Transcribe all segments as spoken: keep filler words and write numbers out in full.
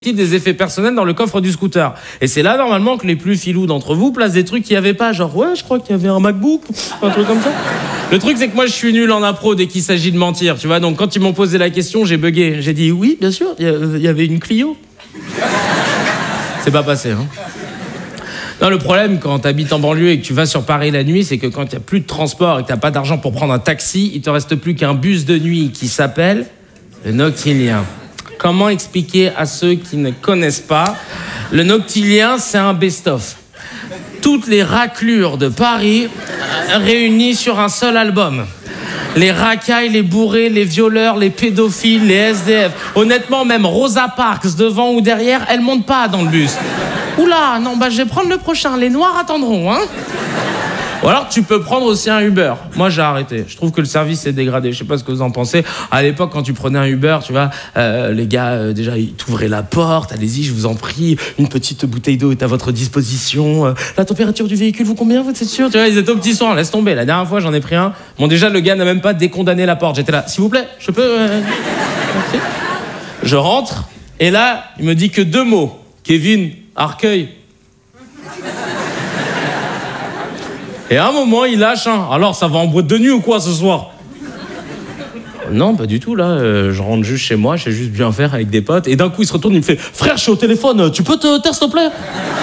des effets personnels dans le coffre du scooter. Et c'est là, normalement, que les plus filous d'entre vous placent des trucs qu'il n'y avait pas. Genre, ouais, je crois qu'il y avait un MacBook, un truc comme ça. Le truc, c'est que moi, je suis nul en impro dès qu'il s'agit de mentir, tu vois. Donc, quand ils m'ont posé la question, j'ai bugué. J'ai dit, oui, bien sûr, il y avait une Clio. C'est pas passé, hein. Non, le problème, quand t'habites en banlieue et que tu vas sur Paris la nuit, c'est que quand il n'y a plus de transport et que t'as pas d'argent pour prendre un taxi, il te reste plus qu'un bus de nuit qui s'appelle le Noctilien. Comment expliquer à ceux qui ne connaissent pas? Le Noctilien, c'est un best-of. Toutes les raclures de Paris réunies sur un seul album. Les racailles, les bourrés, les violeurs, les pédophiles, les S D F. Honnêtement, même Rosa Parks, devant ou derrière, elle monte pas dans le bus. Oula, non, bah je vais prendre le prochain. Les noirs attendront, hein. Ou alors, tu peux prendre aussi un Uber. Moi, j'ai arrêté. Je trouve que le service est dégradé. Je sais pas ce que vous en pensez. À l'époque, quand tu prenais un Uber, tu vois, euh, les gars, euh, déjà, ils t'ouvraient la porte. Allez-y, je vous en prie. Une petite bouteille d'eau est à votre disposition. Euh, la température du véhicule, vous combien, vous êtes sûr? Tu vois, ils étaient au petit soin. Laisse tomber. La dernière fois, j'en ai pris un. Bon, déjà, le gars n'a même pas décondamné la porte. J'étais là. S'il vous plaît, je peux... Euh... Merci. Je rentre. Et là, il me dit que deux mots. Kevin, Arcueil. Et à un moment, il lâche un. Alors, ça va en boîte de nuit ou quoi ce soir? Non, pas du tout, là. Euh, je rentre juste chez moi, je sais juste bien faire avec des potes. Et d'un coup, il se retourne, il me fait « Frère, je suis au téléphone, tu peux te taire, s'il te plaît ?»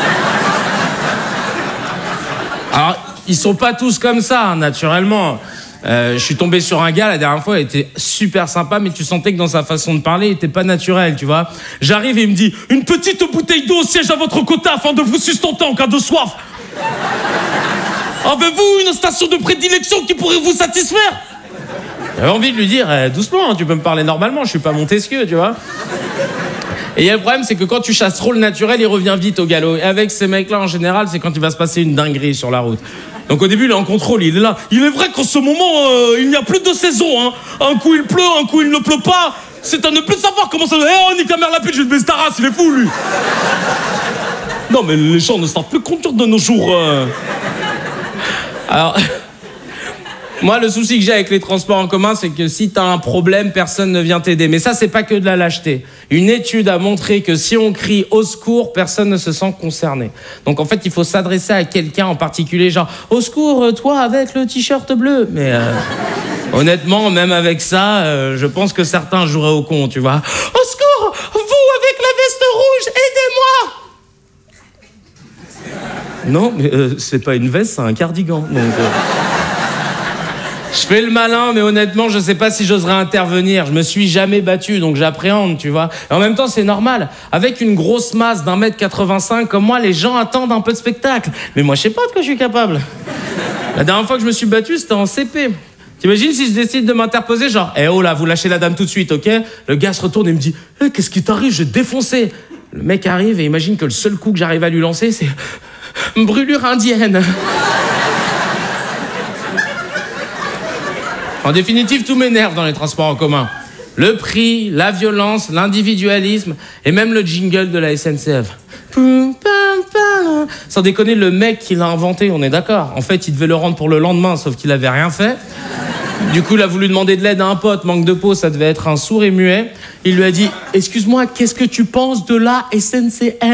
Alors, ils sont pas tous comme ça, hein, naturellement. Euh, je suis tombé sur un gars, la dernière fois, il était super sympa, mais tu sentais que dans sa façon de parler, il était pas naturel, tu vois. J'arrive et il me dit « Une petite bouteille d'eau siège à votre côté afin de vous sustenter en cas de soif. » Avez-vous une station de prédilection qui pourrait vous satisfaire? J'avais envie de lui dire, eh, doucement, hein, tu peux me parler normalement, je suis pas Montesquieu, tu vois. Et il y a le problème, c'est que quand tu chasses trop le naturel, il revient vite au galop. Et avec ces mecs-là, en général, c'est quand il va se passer une dinguerie sur la route. Donc au début, il est en contrôle, il est là. Il est vrai qu'en ce moment, euh, il n'y a plus de saison, hein. Un coup il pleut, un coup il ne pleut pas. C'est à ne plus savoir comment ça... Eh, oh, nique la mère la pute, je vais te baisser ta race, il est fou, lui. Non, mais les gens ne savent plus conduire de nos jours. Euh... Alors, moi, le souci que j'ai avec les transports en commun, c'est que si t'as un problème, personne ne vient t'aider. Mais ça, c'est pas que de la lâcheté. Une étude a montré que si on crie au secours, personne ne se sent concerné. Donc, en fait, il faut s'adresser à quelqu'un en particulier, genre « Au secours, toi, avec le t-shirt bleu !» Mais euh, honnêtement, même avec ça, euh, je pense que certains joueraient au con, tu vois. « Au secours, vous, avec la veste rouge, aidez-moi !» Non, mais euh, c'est pas une veste, c'est un cardigan. Donc, euh... je fais le malin, mais honnêtement, je sais pas si j'oserais intervenir. Je me suis jamais battu, donc j'appréhende, tu vois. Et en même temps, c'est normal. Avec une grosse masse d'un mètre quatre-vingt-cinq, comme moi, les gens attendent un peu de spectacle. Mais moi, je sais pas de quoi je suis capable. La dernière fois que je me suis battu, c'était en C P. T'imagines si je décide de m'interposer, genre, eh oh là, vous lâchez la dame tout de suite, ok? Le gars se retourne et me dit, eh, qu'est-ce qui t'arrive? Je vais te défoncer. Le mec arrive et imagine que le seul coup que j'arrive à lui lancer, c'est brûlure indienne. En définitive, tout m'énerve dans les transports en commun. Le prix, la violence, l'individualisme et même le jingle de la S N C F. Sans déconner, le mec qui l'a inventé, on est d'accord. En fait, il devait le rendre pour le lendemain, sauf qu'il avait rien fait. Du coup, il a voulu demander de l'aide à un pote, manque de peau, ça devait être un sourd et muet. Il lui a dit « Excuse-moi, qu'est-ce que tu penses de la S N C F ?»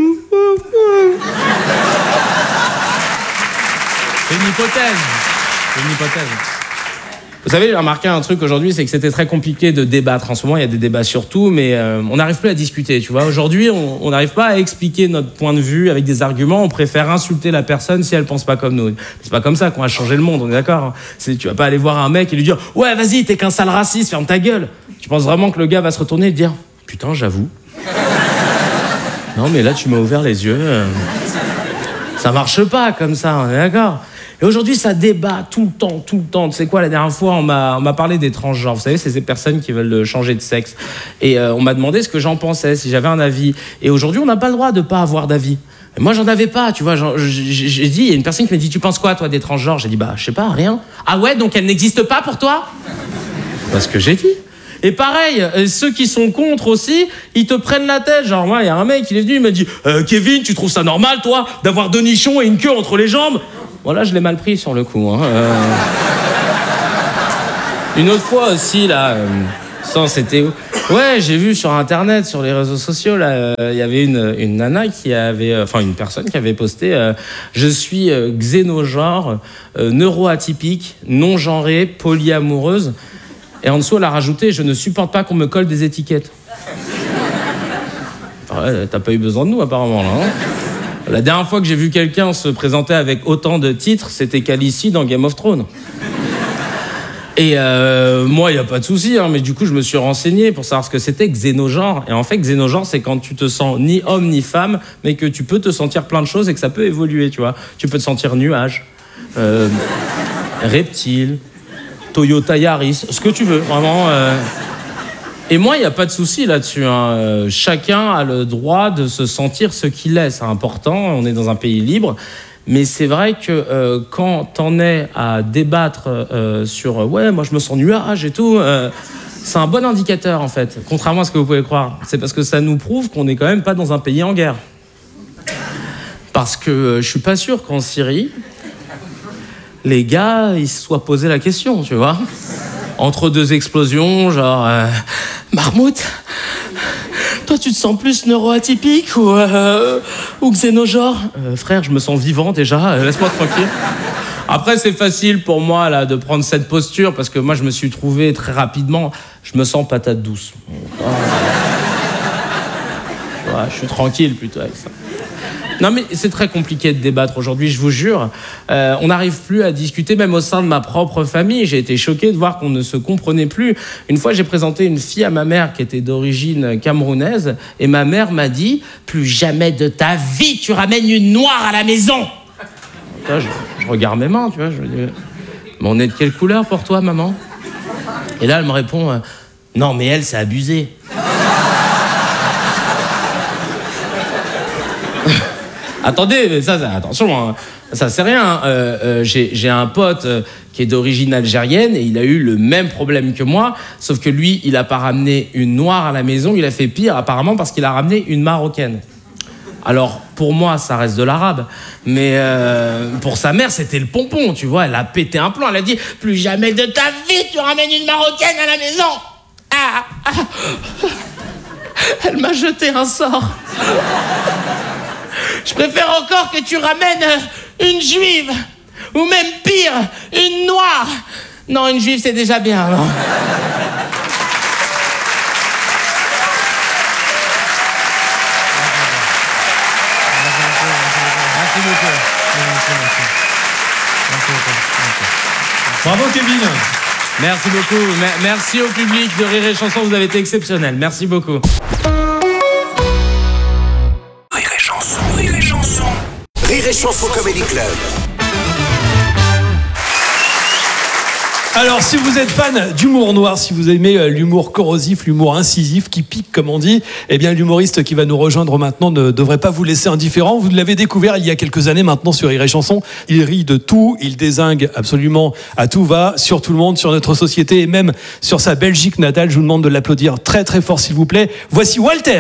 C'est une hypothèse. C'est une hypothèse. Vous savez, j'ai remarqué un truc aujourd'hui, c'est que c'était très compliqué de débattre. En ce moment, il y a des débats sur tout, mais euh, on n'arrive plus à discuter, tu vois. Aujourd'hui, on n'arrive pas à expliquer notre point de vue avec des arguments. On préfère insulter la personne si elle pense pas comme nous. C'est pas comme ça qu'on va changer le monde, on est d'accord, hein. C'est, tu vas pas aller voir un mec et lui dire « Ouais, vas-y, t'es qu'un sale raciste, ferme ta gueule !» Tu penses vraiment que le gars va se retourner et te dire « Putain, j'avoue. Non, mais là, tu m'as ouvert les yeux. Euh... Ça marche pas comme ça, on est d'accord ?» Et aujourd'hui, ça débat tout le temps, tout le temps. Tu sais quoi, la dernière fois, on m'a, on m'a parlé des transgenres. Vous savez, c'est ces personnes qui veulent changer de sexe. Et euh, on m'a demandé ce que j'en pensais, si j'avais un avis. Et aujourd'hui, on n'a pas le droit de pas avoir d'avis. Et moi, j'en avais pas, tu vois. J'ai dit, il y a une personne qui m'a dit, tu penses quoi, toi, des transgenres? J'ai dit, bah, je sais pas, rien. Ah ouais, donc elles n'existent pas pour toi? C'est ce que j'ai dit. Et pareil, ceux qui sont contre aussi, ils te prennent la tête. Genre, moi, il y a un mec, il est venu, il m'a dit, euh, Kevin, tu trouves ça normal, toi, d'avoir deux nichons et une queue entre les jambes? Voilà, je l'ai mal pris sur le coup. Hein. Euh... Une autre fois aussi, là, euh... ça, c'était où? Ouais, j'ai vu sur Internet, sur les réseaux sociaux, là, il euh, y avait une, une nana qui avait, enfin euh, une personne qui avait posté euh, « Je suis euh, xénogenre, euh, neuroatypique, non-genrée, polyamoureuse ». Et en dessous, elle a rajouté « Je ne supporte pas qu'on me colle des étiquettes ». Ouais, t'as pas eu besoin de nous, apparemment, là. Hein. La dernière fois que j'ai vu quelqu'un se présenter avec autant de titres, c'était Khaleesi dans Game of Thrones. Et euh, moi, il n'y a pas de souci, hein, mais du coup, je me suis renseigné pour savoir ce que c'était xénogenre. Et en fait, xénogenre, c'est quand tu te sens ni homme ni femme, mais que tu peux te sentir plein de choses et que ça peut évoluer, tu vois. Tu peux te sentir nuage, euh, reptile, Toyota Yaris, ce que tu veux, vraiment. Euh... Et moi, il n'y a pas de souci là-dessus. Hein. Chacun a le droit de se sentir ce qu'il est. C'est important, on est dans un pays libre. Mais c'est vrai que euh, quand t'en es à débattre euh, sur euh, « ouais, moi je me sens nuage et tout euh, », c'est un bon indicateur en fait, contrairement à ce que vous pouvez croire. C'est parce que ça nous prouve qu'on n'est quand même pas dans un pays en guerre. Parce que euh, je suis pas sûr qu'en Syrie, les gars, ils se soient posé la question, tu vois. Entre deux explosions, genre euh, « Marmout, toi, tu te sens plus neuroatypique ou, euh, ou xénogenre euh, Frère, je me sens vivant déjà, euh, laisse-moi tranquille. » Après, c'est facile pour moi là, de prendre cette posture parce que moi, je me suis trouvé très rapidement, je me sens patate douce. Donc, oh, ouais, je suis tranquille plutôt avec ça. Non mais c'est très compliqué de débattre aujourd'hui, je vous jure. Euh, on n'arrive plus à discuter, même au sein de ma propre famille. J'ai été choqué de voir qu'on ne se comprenait plus. Une fois, j'ai présenté une fille à ma mère qui était d'origine camerounaise et ma mère m'a dit « Plus jamais de ta vie, tu ramènes une noire à la maison !» Là, je, je regarde mes mains, tu vois, je me dis « Mais on est de quelle couleur pour toi, maman ?» Et là, elle me répond « Non, mais elle, c'est abusé. » Attendez, mais ça, ça attention, hein, ça c'est rien. Euh, euh, j'ai, j'ai un pote euh, qui est d'origine algérienne et il a eu le même problème que moi, sauf que lui, il a pas ramené une noire à la maison, il a fait pire apparemment parce qu'il a ramené une marocaine. Alors, pour moi, ça reste de l'arabe, mais euh, pour sa mère, c'était le pompon, tu vois, elle a pété un plomb, elle a dit « Plus jamais de ta vie, tu ramènes une marocaine à la maison !» ah, ah. Elle m'a jeté un sort. Je préfère encore que tu ramènes une juive, ou même pire, une noire. Non, une juive, c'est déjà bien, non ? Merci beaucoup. Bravo, Kevin. Merci beaucoup. Merci au public de Rire et Chanson, vous avez été exceptionnel. Merci beaucoup. Rire et Chanson, Rire et Chanson. Rire et Chanson Comedy Club. Alors, si vous êtes fan d'humour noir, si vous aimez l'humour corrosif, l'humour incisif, qui pique, comme on dit, eh bien, l'humoriste qui va nous rejoindre maintenant ne devrait pas vous laisser indifférent. Vous l'avez découvert il y a quelques années maintenant sur Rire et Chanson. Il rit de tout, il dézingue absolument à tout va, sur tout le monde, sur notre société et même sur sa Belgique natale. Je vous demande de l'applaudir très très fort, s'il vous plaît. Voici Walter.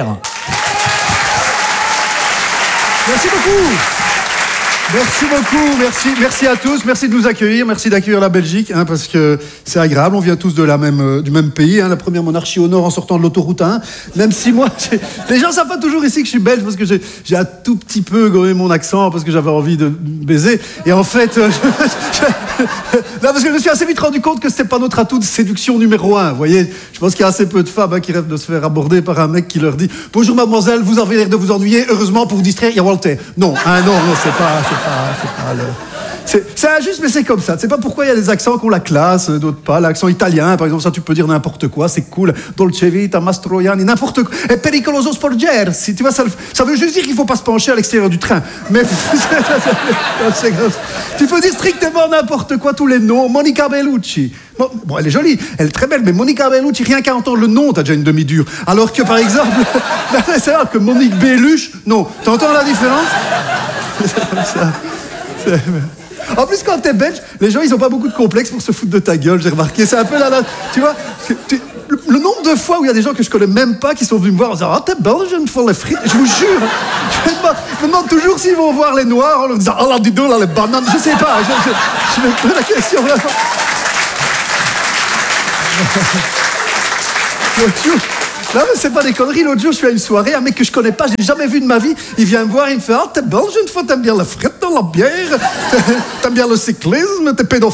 Merci beaucoup. Merci beaucoup, merci, merci à tous, merci de nous accueillir, merci d'accueillir la Belgique, hein, parce que c'est agréable, on vient tous de la même, euh, du même pays, hein, la première monarchie au nord en sortant de l'autoroute un, même si moi, les gens ne savent pas toujours ici que je suis belge, parce que j'ai, j'ai un tout petit peu gommé mon accent, parce que j'avais envie de baiser, et en fait, euh, je, je, là, parce que je me suis assez vite rendu compte que c'était pas notre atout de séduction numéro un, vous voyez, je pense qu'il y a assez peu de femmes hein, qui rêvent de se faire aborder par un mec qui leur dit « Bonjour mademoiselle, vous avez l'air de vous ennuyer, heureusement pour vous distraire, il y a Walter. » Non, hein, non, non, c'est pas... C'est pas, c'est pas le... c'est, c'est injuste, mais c'est comme ça. C'est pas pourquoi il y a des accents qui ont la classe, d'autres pas. L'accent italien, par exemple, ça tu peux dire n'importe quoi, c'est cool. Dolce vita, Mastroianni, n'importe quoi. Et pericoloso sporgersi, tu vois, ça, ça veut juste dire qu'il faut pas se pencher à l'extérieur du train. Mais c'est, tu peux dire strictement n'importe quoi, tous les noms. Monica Bellucci. Bon, bon, elle est jolie, elle est très belle, mais Monica Bellucci, rien qu'à entendre le nom, t'as déjà une demi-dure. Alors que, par exemple, c'est vrai que Monique Belluche, non. T'entends la différence? C'est comme ça. C'est... En plus, quand t'es belge, les gens, ils ont pas beaucoup de complexes pour se foutre de ta gueule, j'ai remarqué. C'est un peu là, là tu vois, tu, le, le nombre de fois où il y a des gens que je connais même pas qui sont venus me voir en disant « Ah, t'es belge, je me fais les frites. » Je vous jure, je me, demande, je me demande toujours s'ils vont voir les noirs en leur disant « Ah, là, dis donc, là, les bananes. » Je sais pas, je, je, je me pose la question, vraiment. Non, mais c'est pas des conneries. L'autre jour, je suis à une soirée, un mec que je connais pas, je l'ai jamais vu de ma vie. Il vient me voir, il me fait « Ah, t'es belge une fois, t'aimes bien la frite dans la bière, t'aimes bien le cyclisme, t'es pédophile. »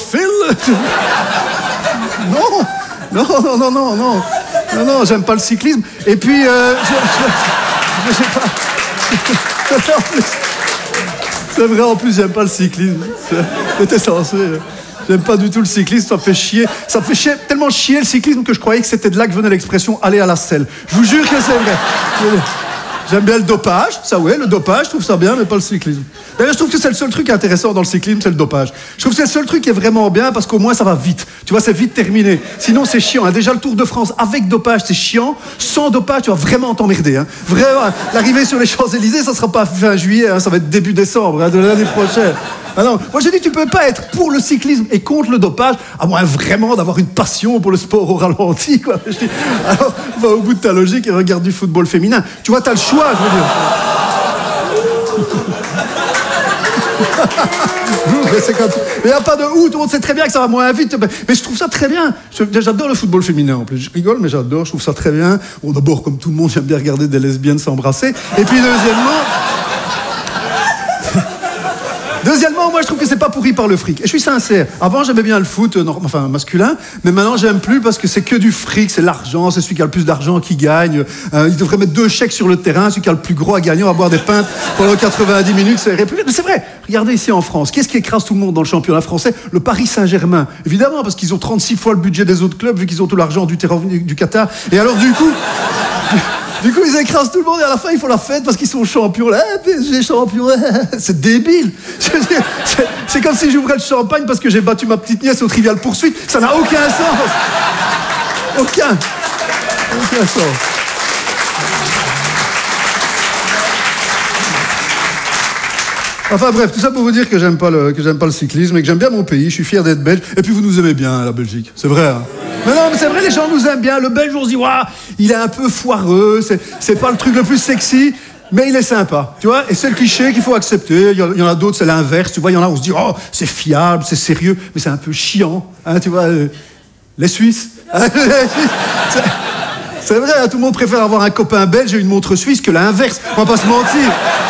Non, non, non, non, non, non, non, non, j'aime pas le cyclisme. Et puis, euh, je, je, je sais pas. C'est vrai, en plus, j'aime pas le cyclisme. J'étais censé. J'aime pas du tout le cyclisme, ça me fait chier. Ça me fait chier, tellement chier le cyclisme que je croyais que c'était de là que venait l'expression aller à la selle. Je vous jure que c'est vrai. J'aime bien le dopage, ça ouais, le dopage, je trouve ça bien, mais pas le cyclisme. D'ailleurs, je trouve que c'est le seul truc intéressant dans le cyclisme, c'est le dopage. Je trouve que c'est le seul truc qui est vraiment bien parce qu'au moins ça va vite. Tu vois, c'est vite terminé. Sinon, c'est chiant. Hein. Déjà, le Tour de France avec dopage, c'est chiant. Sans dopage, tu vas vraiment t'emmerder. Hein. Vraiment, l'arrivée sur les Champs-Élysées, ça sera pas fin juillet, hein, ça va être début décembre hein, de l'année prochaine. Ah non, moi je dis tu peux pas être pour le cyclisme et contre le dopage, à moins vraiment d'avoir une passion pour le sport au ralenti, quoi. Je dis, alors, va au bout de ta logique et regarde du football féminin. Tu vois, t'as le choix, je veux dire. Mais il n'y a pas de ou, tout le monde sait très bien que ça va moins vite. Mais je trouve ça très bien. J'adore le football féminin en plus. Je rigole, mais j'adore, je trouve ça très bien. Bon, d'abord, comme tout le monde, j'aime bien regarder des lesbiennes s'embrasser. Et puis, deuxièmement. Deuxièmement, moi je trouve que c'est pas pourri par le fric. Et je suis sincère. Avant j'aimais bien le foot, euh, enfin masculin, mais maintenant j'aime plus parce que c'est que du fric, c'est l'argent, c'est celui qui a le plus d'argent qui gagne. Euh, il devrait mettre deux chèques sur le terrain, celui qui a le plus gros à gagner, on va boire des pintes pendant quatre-vingt-dix minutes. C'est république. Mais c'est vrai. Regardez ici en France, qu'est-ce qui écrase tout le monde dans le championnat français? Le Paris Saint-Germain. Évidemment, parce qu'ils ont trente-six fois le budget des autres clubs vu qu'ils ont tout l'argent du, terrain, du Qatar. Et alors du coup. Du coup, ils écrasent tout le monde et à la fin, ils font la fête parce qu'ils sont champions. Là, P S G champion, c'est débile. C'est, c'est comme si j'ouvrais le champagne parce que j'ai battu ma petite nièce au Trivial Poursuite. Ça n'a aucun sens. Aucun. Aucun sens. Enfin bref, tout ça pour vous dire que j'aime pas le, que j'aime pas le cyclisme et que j'aime bien mon pays. Je suis fier d'être belge. Et puis vous nous aimez bien, la Belgique. C'est vrai, hein. Mais non, mais c'est vrai, les gens nous aiment bien. Le Belge, on se dit, waouh, il est un peu foireux, c'est, c'est pas le truc le plus sexy, mais il est sympa, tu vois. Et c'est le cliché qu'il faut accepter. Il y, il y en a d'autres, c'est l'inverse, tu vois. Il y en a, on se dit, oh, c'est fiable, c'est sérieux, mais c'est un peu chiant, hein, tu vois. Euh, les Suisses. Hein, c'est, c'est vrai, hein, tout le monde préfère avoir un copain belge et une montre suisse que l'inverse. On va pas se mentir.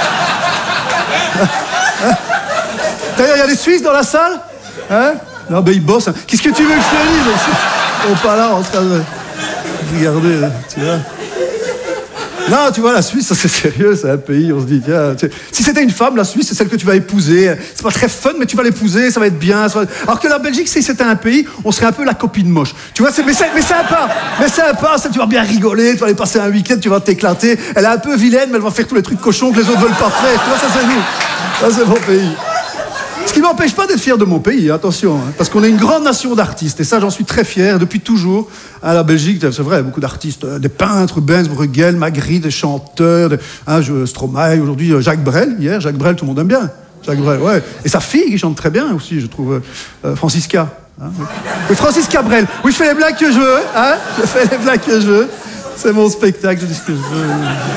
D'ailleurs, il y a des Suisses dans la salle, hein? Non, ben ils bossent. Hein. Qu'est-ce que tu veux que je te dise? On pas là en train de regarder, tu vois. Non, tu vois, la Suisse, ça c'est sérieux, c'est un pays, on se dit, tiens, tu... si c'était une femme, la Suisse, c'est celle que tu vas épouser. C'est pas très fun, mais tu vas l'épouser, ça va être bien. Ça va... Alors que la Belgique, si c'était un pays, on serait un peu la copine moche. Tu vois, c'est... Mais, c'est... mais sympa, mais sympa, ça, tu vas bien rigoler, tu vas aller passer un week-end, tu vas t'éclater. Elle est un peu vilaine, mais elle va faire tous les trucs cochons que les autres veulent pas faire. Tu vois, ça c'est nous. Ça c'est mon pays. Ce qui ne m'empêche pas d'être fier de mon pays, attention, hein, parce qu'on est une grande nation d'artistes, et ça j'en suis très fier depuis toujours. À la Belgique, c'est vrai, beaucoup d'artistes, des peintres, Benz, Bruegel, Magritte, des chanteurs, des, hein, je, Stromae, aujourd'hui Jacques Brel, hier, Jacques Brel, tout le monde aime bien. Jacques Brel, ouais. Et sa fille qui chante très bien aussi, je trouve, euh, Francisca. Hein, oui. Francisca Brel, oui, je fais les blagues que je veux, hein, je fais les blagues que je veux, c'est mon spectacle, je dis ce que je veux.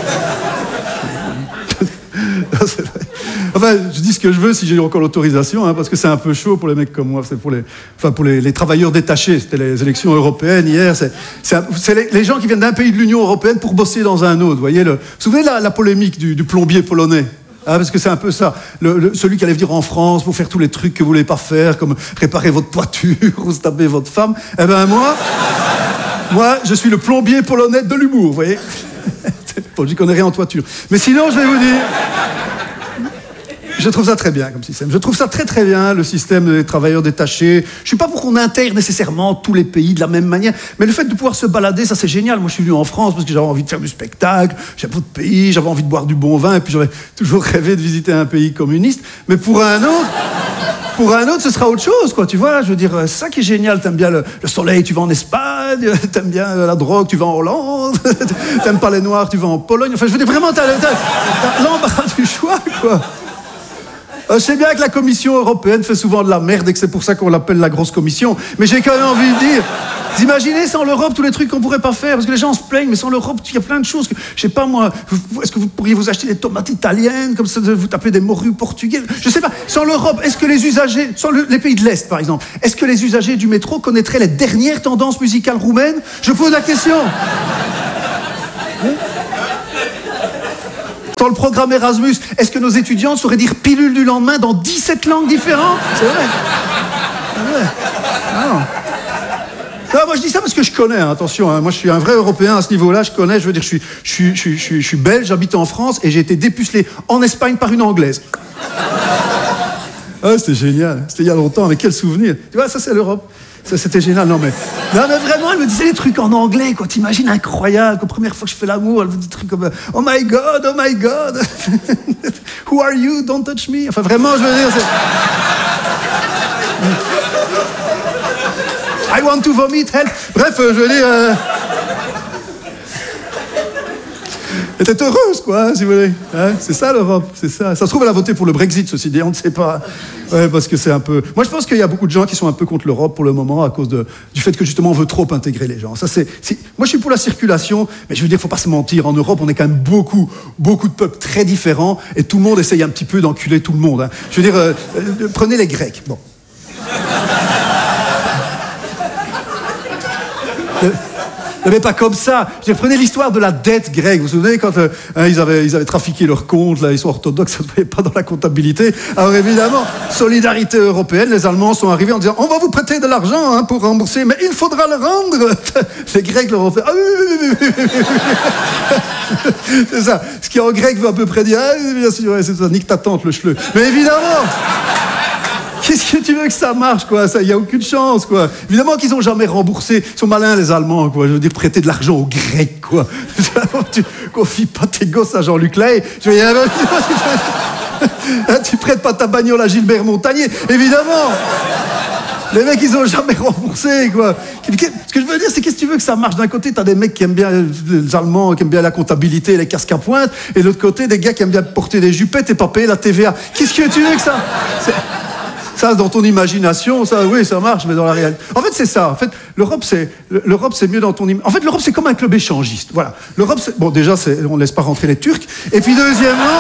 Non, c'est vrai. Enfin, je dis ce que je veux si j'ai encore l'autorisation, hein, parce que c'est un peu chaud pour les mecs comme moi. C'est pour les, enfin pour les, les travailleurs détachés. C'était les élections européennes hier. C'est, c'est, c'est les, les gens qui viennent d'un pays de l'Union européenne pour bosser dans un autre. Vous voyez, le, vous vous souvenez de la, la polémique du, du plombier polonais? Ah, parce que c'est un peu ça. Le, le, celui qui allait venir en France pour faire tous les trucs que vous voulez pas faire, comme réparer votre toiture ou se taper votre femme. Eh ben moi, moi, je suis le plombier polonais de l'humour. Vous voyez? Bon, j'y connais rien en toiture. Mais sinon, je vais vous dire. Je trouve ça très bien comme système. Je trouve ça très très bien, le système des travailleurs détachés. Je ne suis pas pour qu'on intègre nécessairement tous les pays de la même manière, mais le fait de pouvoir se balader, ça c'est génial. Moi je suis venu en France parce que j'avais envie de faire du spectacle, j'avais pas de pays, j'avais envie de boire du bon vin, et puis j'avais toujours rêvé de visiter un pays communiste. Mais pour un autre, pour un autre, ce sera autre chose, quoi. Tu vois, je veux dire, c'est ça qui est génial. T'aimes bien le, le soleil, tu vas en Espagne. T'aimes bien la drogue, tu vas en Hollande. T'aimes pas les Noirs, tu vas en Pologne. Enfin, je veux dire, vraiment, t'as, t'as, t'as l'embarras du choix, quoi. Euh, je sais bien que la Commission européenne fait souvent de la merde et que c'est pour ça qu'on l'appelle la grosse commission. Mais j'ai quand même envie de dire, vous imaginez sans l'Europe tous les trucs qu'on pourrait pas faire, parce que les gens se plaignent, mais sans l'Europe, il y a plein de choses. Que, je sais pas moi, vous, est-ce que vous pourriez vous acheter des tomates italiennes, comme ça vous tapez des morues portugaises? Je sais pas. Sans l'Europe, est-ce que les usagers, sans le, les pays de l'Est par exemple, est-ce que les usagers du métro connaîtraient les dernières tendances musicales roumaines? Je pose la question. Sans le programme Erasmus, est-ce que nos étudiants sauraient dire pilule du lendemain dans dix-sept langues différentes? C'est vrai. C'est vrai. Non. Non, moi je dis ça parce que je connais, hein, attention, hein, moi je suis un vrai Européen à ce niveau-là, je connais, je veux dire, je suis, je suis, je suis, je suis, je suis belge, j'habite en France et j'ai été dépucelé en Espagne par une Anglaise. Ah, c'était génial, c'était il y a longtemps, mais quel souvenir. Tu vois, ça c'est l'Europe. Ça, c'était génial, non mais... Non mais vraiment, elle me disait des trucs en anglais, quoi, t'imagines, incroyable, la première fois que je fais l'amour, elle me dit des trucs comme « Oh my God, oh my God, who are you, don't touch me ». Enfin vraiment, je veux dire, c'est... I want to vomit, help. Bref, je veux dire... Euh... Elle était heureuse, quoi, hein, si vous voulez. Hein, c'est ça l'Europe, c'est ça. Ça se trouve, elle a voté pour le Brexit, ceci dit, on ne sait pas. Ouais, parce que c'est un peu... Moi, je pense qu'il y a beaucoup de gens qui sont un peu contre l'Europe pour le moment à cause de, du fait que, justement, on veut trop intégrer les gens. Ça, c'est, c'est... Moi, je suis pour la circulation, mais je veux dire, il ne faut pas se mentir. En Europe, on est quand même beaucoup, beaucoup de peuples très différents et tout le monde essaye un petit peu d'enculer tout le monde. Hein. Je veux dire, euh, euh, prenez les Grecs. Bon. Non mais pas comme ça. Je prenez l'histoire de la dette grecque. Vous vous souvenez quand euh, hein, ils, avaient, ils avaient trafiqué leurs comptes, là, ils sont orthodoxes, ça ne se voyait pas dans la comptabilité. Alors évidemment, solidarité européenne, les Allemands sont arrivés en disant « On va vous prêter de l'argent hein, pour rembourser, mais il faudra le rendre !» Les Grecs leur ont fait « Ah oui, oui, oui, oui, oui, oui. » C'est ça. Ce qui en grec veut à peu près dire « Ah bien sûr, ouais, c'est ça, nique ta tante, le chleu. » Mais évidemment qu'est-ce que tu veux que ça marche, quoi? Il n'y a aucune chance, quoi. Évidemment qu'ils n'ont jamais remboursé. Ils sont malins, les Allemands, quoi. Je veux dire, prêter de l'argent aux Grecs, quoi. Tu confies pas tes gosses à Jean-Luc Lahaye. Je veux dire, tu prêtes pas ta bagnole à Gilbert Montagnier, évidemment. Les mecs, ils n'ont jamais remboursé, quoi. Ce que je veux dire, c'est qu'est-ce que tu veux que ça marche? D'un côté, tu as des mecs qui aiment bien, les Allemands, qui aiment bien la comptabilité et les casques à pointe, et de l'autre côté, des gars qui aiment bien porter des jupettes et pas payer la T V A. Qu'est-ce que tu veux que ça... C'est... Ça, dans ton imagination, ça, oui, ça marche, mais dans la réalité... En fait, c'est ça. En fait, l'Europe, c'est, l'Europe, c'est mieux dans ton... Im... En fait, l'Europe, c'est comme un club échangiste. Voilà. L'Europe, c'est... Bon, déjà, c'est... on ne laisse pas rentrer les Turcs. Et puis, deuxièmement...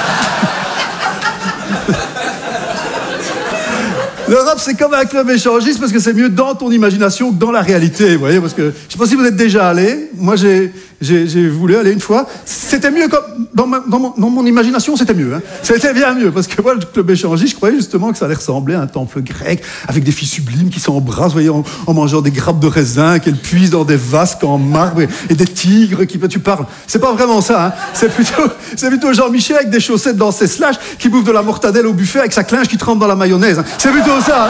L'Europe, c'est comme un club échangiste parce que c'est mieux dans ton imagination que dans la réalité, vous voyez, parce que je ne sais pas si vous êtes déjà allé. Moi, j'ai, j'ai, j'ai voulu aller une fois. C'était mieux comme dans, ma, dans, mon, dans mon imagination, c'était mieux. Hein. C'était bien mieux parce que moi, le club échangiste, je croyais justement que ça allait ressembler à un temple grec avec des filles sublimes qui s'embrassent, vous voyez, en, en mangeant des grappes de raisin, qu'elles puisent dans des vasques en marbre et, et des tigres qui, tu parles. C'est pas vraiment ça. Hein. C'est plutôt, c'est plutôt Jean-Michel avec des chaussettes dans ses slash qui bouffe de la mortadelle au buffet avec sa clinche qui trempe dans la mayonnaise. Hein. C'est plutôt ça. Hein.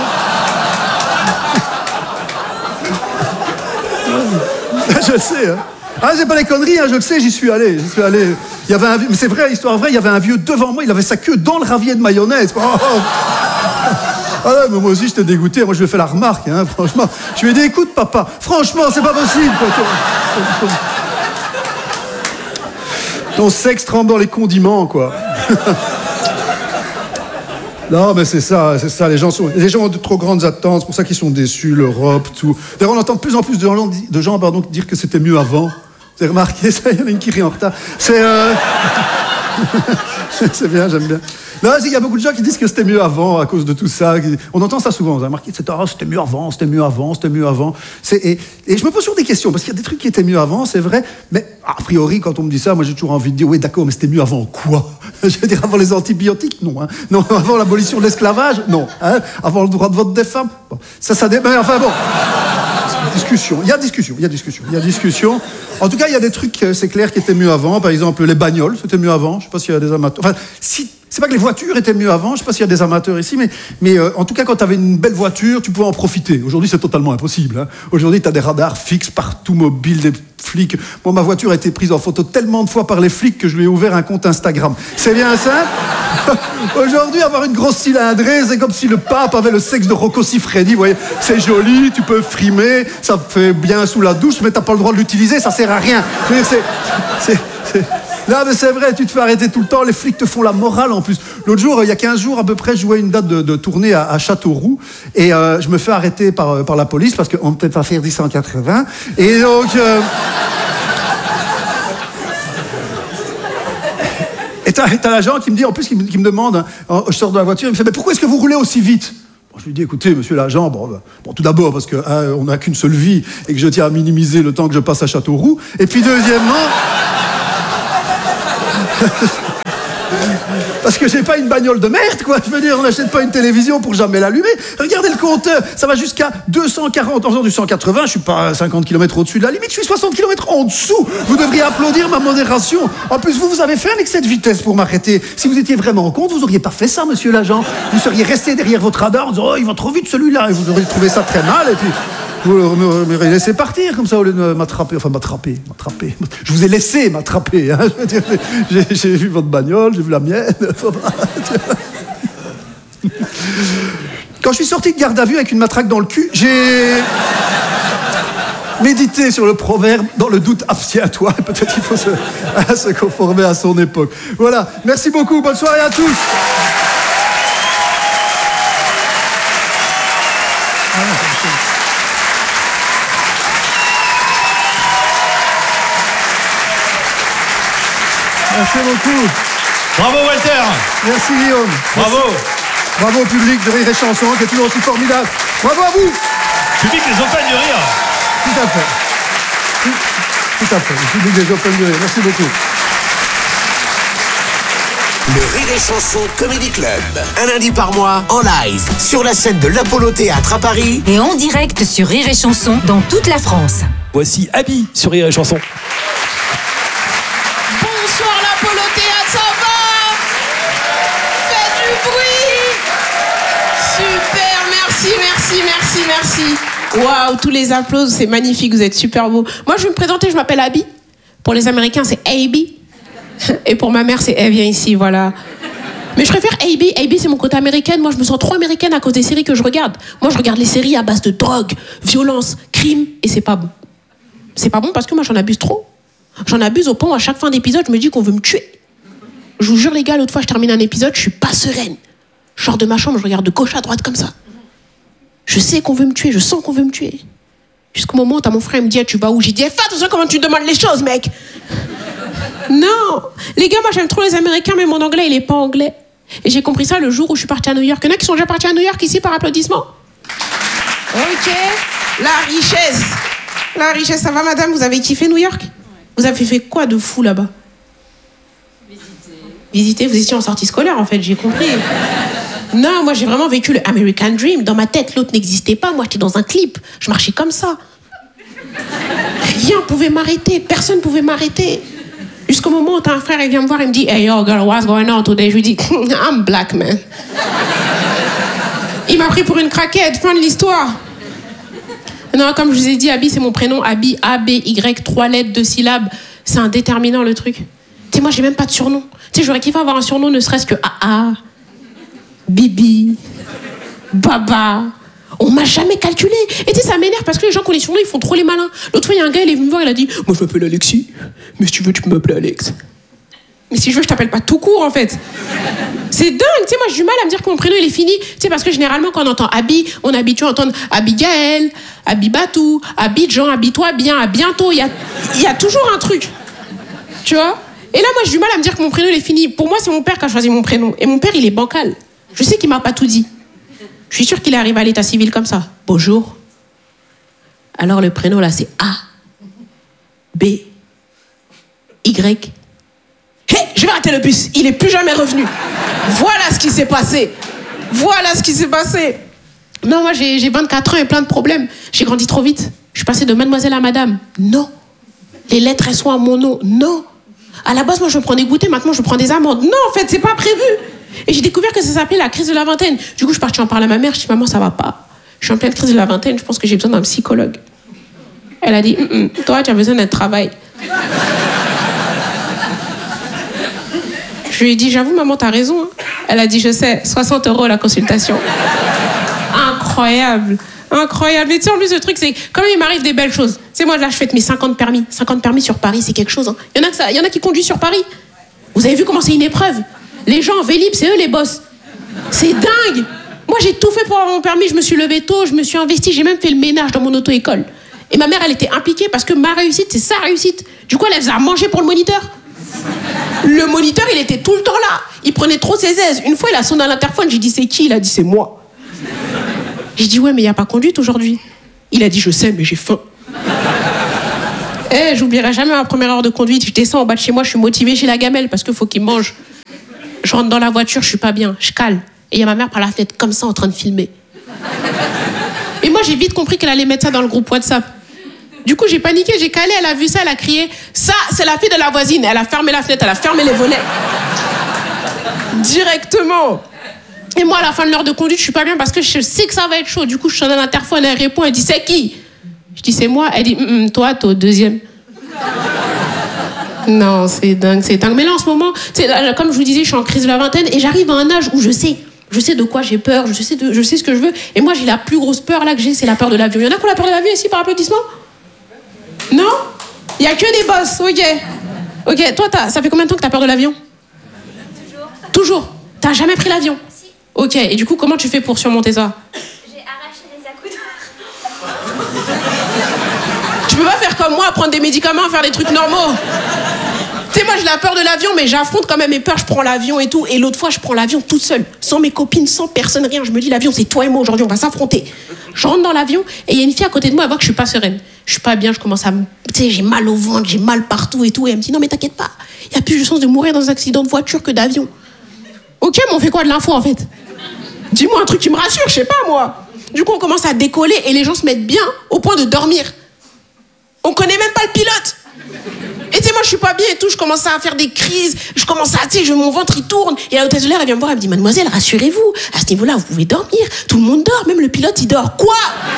Je le sais. Hein. Ah, c'est pas des conneries, hein, je le sais, j'y suis allé. J'y suis allé. Il y avait un, mais c'est vrai, histoire vraie, il y avait un vieux devant moi, il avait sa queue dans le ravier de mayonnaise. Oh, oh. Ah ouais, mais moi aussi, j'étais dégoûté. Moi, je lui ai fait la remarque, hein, franchement. Je lui ai dit, écoute, papa, franchement, c'est pas possible. Quoi. Ton sexe trempe dans les condiments, quoi. Non, mais c'est ça, c'est ça. Les gens, sont, les gens ont de trop grandes attentes, c'est pour ça qu'ils sont déçus, l'Europe, tout. D'ailleurs, on entend de plus en plus de gens, de gens pardon, dire que c'était mieux avant. Vous avez remarqué ça? Il y en a une qui rit en retard. C'est... Euh... c'est bien, j'aime bien. Là, il y a beaucoup de gens qui disent que c'était mieux avant à cause de tout ça. On entend ça souvent. Vous avez remarqué, c'était, oh, c'était mieux avant, c'était mieux avant, c'était mieux avant. C'est, et, et je me pose toujours des questions, parce qu'il y a des trucs qui étaient mieux avant, c'est vrai. Mais a priori, quand on me dit ça, moi j'ai toujours envie de dire, oui, d'accord, mais c'était mieux avant quoi? Je veux dire, avant les antibiotiques? Non. Hein. Non, avant l'abolition de l'esclavage? Non. Hein. Avant le droit de vote des femmes? Bon. Ça, ça débat. Enfin bon. Discussion. Il y a discussion, il y a discussion, il y a discussion. En tout cas, il y a des trucs, c'est clair, qui étaient mieux avant. Par exemple, les bagnoles, c'était mieux avant. Je sais pas s'il y a des amateurs. Enfin, si, c'est pas que les voitures étaient mieux avant. Je sais pas s'il y a des amateurs ici, mais, mais euh, en tout cas, quand tu avais une belle voiture, tu pouvais en profiter. Aujourd'hui, c'est totalement impossible. Hein. Aujourd'hui, tu as des radars fixes partout, mobiles, des flics. Moi, ma voiture a été prise en photo tellement de fois par les flics que je lui ai ouvert un compte Instagram. C'est bien ça? Aujourd'hui, avoir une grosse cylindrée, c'est comme si le pape avait le sexe de Rocco Siffredi. Vous voyez, c'est joli, tu peux frimer, ça fait bien sous la douche, mais t'as pas le droit de l'utiliser, ça sert à rien. Je veux dire, c'est, c'est, c'est... Là, mais c'est vrai, tu te fais arrêter tout le temps, les flics te font la morale en plus. L'autre jour, il y a quinze jours à peu près, je jouais une date de, de tournée à, à Châteauroux et euh, je me fais arrêter par, par la police parce qu'on ne peut pas faire dix cent quatre-vingts. Et donc... Euh... Et t'as, t'as l'agent qui me dit, en plus, qui me, qui me demande, hein, je sors de la voiture, il me fait, mais pourquoi est-ce que vous roulez aussi vite? Bon, je lui dis, écoutez, monsieur l'agent, bon, bah, bon tout d'abord, parce qu'on hein, n'a qu'une seule vie et que je tiens à minimiser le temps que je passe à Châteauroux. Et puis, deuxièmement... Parce que j'ai pas une bagnole de merde, quoi. Je veux dire, on n'achète pas une télévision pour jamais l'allumer. Regardez le compteur, ça va jusqu'à deux cent quarante. En faisant du cent quatre-vingts, je suis pas à cinquante kilomètres au-dessus de la limite, je suis soixante kilomètres en dessous. Vous devriez applaudir ma modération. En plus, vous, vous avez fait un excès de vitesse pour m'arrêter. Si vous étiez vraiment en compte, vous auriez pas fait ça, monsieur l'agent. Vous seriez resté derrière votre radar en disant, oh, il va trop vite celui-là. Et vous auriez trouvé ça très mal, et puis vous m'auriez laissé partir comme ça au lieu de m'attraper. Enfin, m'attraper, m'attraper. Je vous ai laissé m'attraper. Hein. Je veux dire, j'ai, j'ai vu votre bagnole, j'ai vu la mienne. Quand je suis sorti de garde à vue avec une matraque dans le cul, j'ai médité sur le proverbe « Dans le doute, abstiens-toi ». Peut-être qu'il faut se, se conformer à son époque. Voilà, merci beaucoup, bonne soirée à tous. Merci beaucoup. Bravo Walter. Merci Guillaume. Bravo. Merci. Bravo au public de Rire et Chanson, qui est toujours aussi formidable. Bravo à vous. Public des Open du Rire. Tout à fait. Tout, tout à fait. Le public des Open du Rire. Merci beaucoup. Le Rire et Chanson Comedy Club. Un lundi par mois, en live, sur la scène de l'Apollo Théâtre à Paris. Et en direct sur Rire et Chanson dans toute la France. Voici Abby sur Rire et Chanson. Bonsoir l'Apollo Théâtre, ça va? Faites du bruit. Super, merci, merci, merci, merci. Waouh, tous les applaudissements, c'est magnifique, vous êtes super beaux. Moi, je vais me présenter, je m'appelle Abby. Pour les Américains, c'est A B. Et pour ma mère, c'est elle vient ici, voilà. Mais je préfère A B. A B, c'est mon côté américaine. Moi, je me sens trop américaine à cause des séries que je regarde. Moi, je regarde les séries à base de drogue, violence, crime, et c'est pas bon. C'est pas bon parce que moi, j'en abuse trop. J'en abuse au point où à chaque fin d'épisode, je me dis qu'on veut me tuer. Je vous jure, les gars, l'autre fois, je termine un épisode, je suis pas sereine. Je sors de ma chambre, je regarde de gauche à droite comme ça. Je sais qu'on veut me tuer, je sens qu'on veut me tuer. Jusqu'au moment où t'as mon frère, il me dit, hey, tu vas où? J'ai dit, hey, fais attention comment tu demandes les choses, mec. Non, les gars, moi j'aime trop les Américains, mais mon anglais, il est pas anglais. Et j'ai compris ça le jour où je suis partie à New York. Il y en a qui sont déjà partis à New York ici par applaudissement? Ok, la richesse. La richesse, ça va madame? Vous avez kiffé New York? Vous avez fait quoi de fou là-bas? Visiter. Visiter, vous étiez en sortie scolaire en fait, j'ai compris. Non, moi j'ai vraiment vécu le American Dream. Dans ma tête, l'autre n'existait pas. Moi j'étais dans un clip, je marchais comme ça. Rien pouvait m'arrêter, personne pouvait m'arrêter. Jusqu'au moment où t'as un frère, il vient me voir, il me dit, hey yo girl, what's going on today? Je lui dis, I'm black man. Il m'a pris pour une craquette, fin de l'histoire. Non, comme je vous ai dit, Abby, c'est mon prénom. Abby, A B Y, trois lettres, deux syllabes. C'est un déterminant, le truc. Tu sais, moi, j'ai même pas de surnom. Tu sais, j'aurais kiffé avoir un surnom, ne serait-ce que A A, Bibi, Baba. On m'a jamais calculé. Et tu sais, ça m'énerve parce que les gens qui ont les surnoms, ils font trop les malins. L'autre fois, il y a un gars, il est venu me voir, il a dit, moi, je m'appelle Alexis, mais si tu veux, tu peux m'appeler Alex. Mais si je veux, je t'appelle pas tout court, en fait. C'est dingue, tu sais, moi, j'ai du mal à me dire que mon prénom, il est fini. Tu sais, parce que généralement, quand on entend Abby, on est habitué à entendre Abigaël, Abibatou, Abidjan, Abitois, bien, à bientôt. Il y a, il y a toujours un truc. Tu vois? Et là, moi, j'ai du mal à me dire que mon prénom, il est fini. Pour moi, c'est mon père qui a choisi mon prénom. Et mon père, il est bancal. Je sais qu'il m'a pas tout dit. Je suis sûre qu'il est arrivé à l'état civil comme ça. Bonjour. Alors, le prénom, là, c'est A, B, Y. Hé, hey, je vais rater le bus. Il est plus jamais revenu. Voilà ce qui s'est passé. Voilà ce qui s'est passé. Non, moi, j'ai, j'ai vingt-quatre ans et plein de problèmes. J'ai grandi trop vite. Je suis passée de mademoiselle à madame. Non. Les lettres, elles sont à mon nom. Non. À la base, moi, je me prends des goûters. Maintenant, je prends des amendes. Non, en fait, c'est pas prévu. Et j'ai découvert que ça s'appelait la crise de la vingtaine. Du coup, je suis partie en parler à ma mère. Je dis, maman, ça va pas. Je suis en pleine crise de la vingtaine. Je pense que j'ai besoin d'un psychologue. Elle a dit, toi, tu as besoin d'un travail. Je lui ai dit, j'avoue, maman, t'as raison. Elle a dit, je sais, soixante euros la consultation. Incroyable. Incroyable. Et tu sais, en plus, le truc, c'est quand même, il m'arrive des belles choses. Tu sais, moi, là, je fête mes cinquante permis. cinquante permis sur Paris, c'est quelque chose. Hein. Il y en a que ça, il y en a qui conduisent sur Paris. Vous avez vu comment c'est une épreuve? Les gens en Vélib, c'est eux les boss. C'est dingue. Moi, j'ai tout fait pour avoir mon permis. Je me suis levée tôt, je me suis investie. J'ai même fait le ménage dans mon auto-école. Et ma mère, elle était impliquée parce que ma réussite, c'est sa réussite. Du coup, elle faisait à manger pour le moniteur. Le moniteur, il était tout le temps là. Il prenait trop ses aises. Une fois, il a sonné à l'interphone. J'ai dit, c'est qui? Il a dit, c'est moi. J'ai dit, ouais, mais il n'y a pas conduite aujourd'hui. Il a dit, je sais, mais j'ai faim. Eh, j'oublierai jamais ma première heure de conduite. Je descends au bas de chez moi, je suis motivée chez la gamelle parce qu'il faut qu'il mange. Je rentre dans la voiture, je suis pas bien, je cale. Et il y a ma mère par la fenêtre, comme ça, en train de filmer. Et moi, j'ai vite compris qu'elle allait mettre ça dans le groupe WhatsApp. Du coup, j'ai paniqué, j'ai calé, elle a vu ça, elle a crié « Ça, c'est la fille de la voisine !» Elle a fermé la fenêtre, elle a fermé les volets. Directement. Et moi, à la fin de l'heure de conduite, je suis pas bien parce que je sais que ça va être chaud. Du coup, je sonne à l'interphone, elle répond, elle dit « C'est qui ?» Je dis « C'est moi ». Elle dit mm, « Toi, t'es au deuxième. » Non, c'est dingue, c'est dingue. Mais là, en ce moment, là, comme je vous disais, je suis en crise de la vingtaine et j'arrive à un âge où je sais, je sais de quoi j'ai peur, je sais, de, je sais ce que je veux. Et moi, j'ai la plus grosse peur là que j'ai, c'est la peur de l'avion. Il y en a qui ont la peur de l'avion ici par applaudissement ? Non ? Il y a que des boss, ok. Ok, toi, t'as, ça fait combien de temps que t'as peur de l'avion ? Toujours. Toujours ? T'as jamais pris l'avion ? Si. Ok, et du coup, comment tu fais pour surmonter ça ? J'ai arraché les accoudoirs. Tu peux pas faire comme moi, prendre des médicaments, faire des trucs normaux. Tu sais, moi, j'ai la peur de l'avion, mais j'affronte quand même mes peurs, je prends l'avion et tout. Et l'autre fois, je prends l'avion toute seule, sans mes copines, sans personne, rien. Je me dis, l'avion, c'est toi et moi aujourd'hui, on va s'affronter. Je rentre dans l'avion et il y a une fille à côté de moi, elle voit que je suis pas sereine. Je suis pas bien, je commence à me... Tu sais, j'ai mal au ventre, j'ai mal partout et tout. Et elle me dit, non, mais t'inquiète pas, il y a plus de chance de mourir dans un accident de voiture que d'avion. Ok, mais on fait quoi de l'info, en fait ? Dis-moi un truc qui me rassure, je sais pas, moi. Du coup, on commence à décoller et les gens se mettent bien au point de dormir. On connaît même pas le pilote. Et tu sais, moi, je suis pas bien et tout, je commence à faire des crises, je commence à, tu sais, mon ventre, il tourne. Et la hôtesse de l'air, elle vient me voir, elle me dit, mademoiselle, rassurez-vous, à ce niveau-là, vous pouvez dormir. Tout le monde dort, même le pilote, il dort. Quoi ?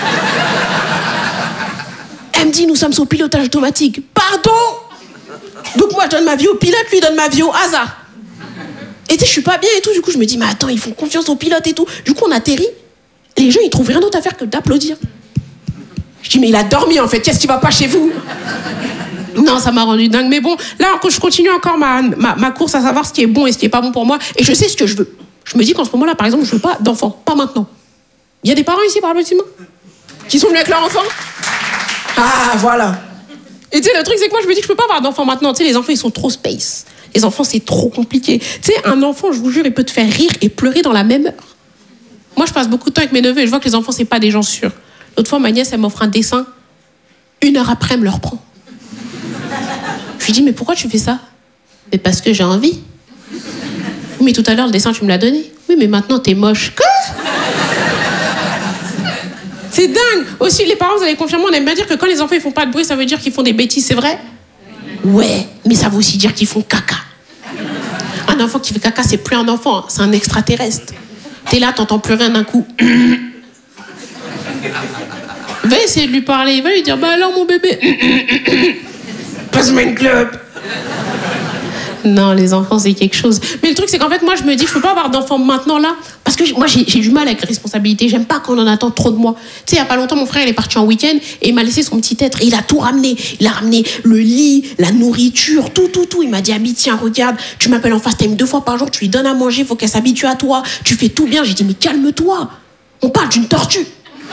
Elle me dit, nous sommes sous pilotage automatique. Pardon ? Donc moi, je donne ma vie au pilote, lui donne ma vie au hasard. Et tu sais, je suis pas bien et tout, du coup, je me dis, mais attends, ils font confiance au pilote et tout. Du coup, on atterrit, les gens, ils trouvent rien d'autre à faire que d'applaudir. Je dis, mais il a dormi, en fait, qu'est-ce qui va pas chez vous ? Non, ça m'a rendu dingue. Mais bon, là, je continue encore ma, ma, ma course à savoir ce qui est bon et ce qui est pas bon pour moi. Et je sais ce que je veux. Je me dis qu'en ce moment-là, par exemple, je veux pas d'enfants. Pas maintenant. Il y a des parents ici, par le bâtiment, qui sont venus avec leur enfant ? Ah, voilà. Et tu sais, le truc, c'est que moi, je me dis que je peux pas avoir d'enfants maintenant. Tu sais, les enfants, ils sont trop space. Les enfants, c'est trop compliqué. Tu sais, un enfant, je vous jure, il peut te faire rire et pleurer dans la même heure. Moi, je passe beaucoup de temps avec mes neveux et je vois que les enfants, c'est pas des gens sûrs. L'autre fois, ma nièce, elle m'offre un dessin. Une heure après, elle me le reprend. Je lui dis, mais pourquoi tu fais ça ? Mais parce que j'ai envie. Mais tout à l'heure, le dessin, tu me l'as donné. Oui, mais maintenant, t'es moche. Quoi ? C'est dingue. Aussi, les parents, vous allez confirmer, on aime bien dire que quand les enfants, ils font pas de bruit, ça veut dire qu'ils font des bêtises, c'est vrai ? Ouais, mais ça veut aussi dire qu'ils font caca. Un enfant qui fait caca, c'est plus un enfant, hein, c'est un extraterrestre. T'es là, t'entends plus rien d'un coup. Va essayer de lui parler, il va lui dire, bah alors mon bébé, passe-moi une clope. Non, les enfants, c'est quelque chose. Mais le truc, c'est qu'en fait, moi, je me dis, je peux pas avoir d'enfants maintenant, là, parce que moi, j'ai, j'ai du mal avec les responsabilités. J'aime pas quand on en attend trop de moi. Tu sais, il y a pas longtemps, mon frère, il est parti en week-end et il m'a laissé son petit être. Et il a tout ramené. Il a ramené le lit, la nourriture, tout, tout, tout. Il m'a dit, Abby, tiens, regarde, tu m'appelles en fast time deux fois par jour, tu lui donnes à manger, faut qu'elle s'habitue à toi. Tu fais tout bien. J'ai dit, mais calme-toi. On parle d'une tortue.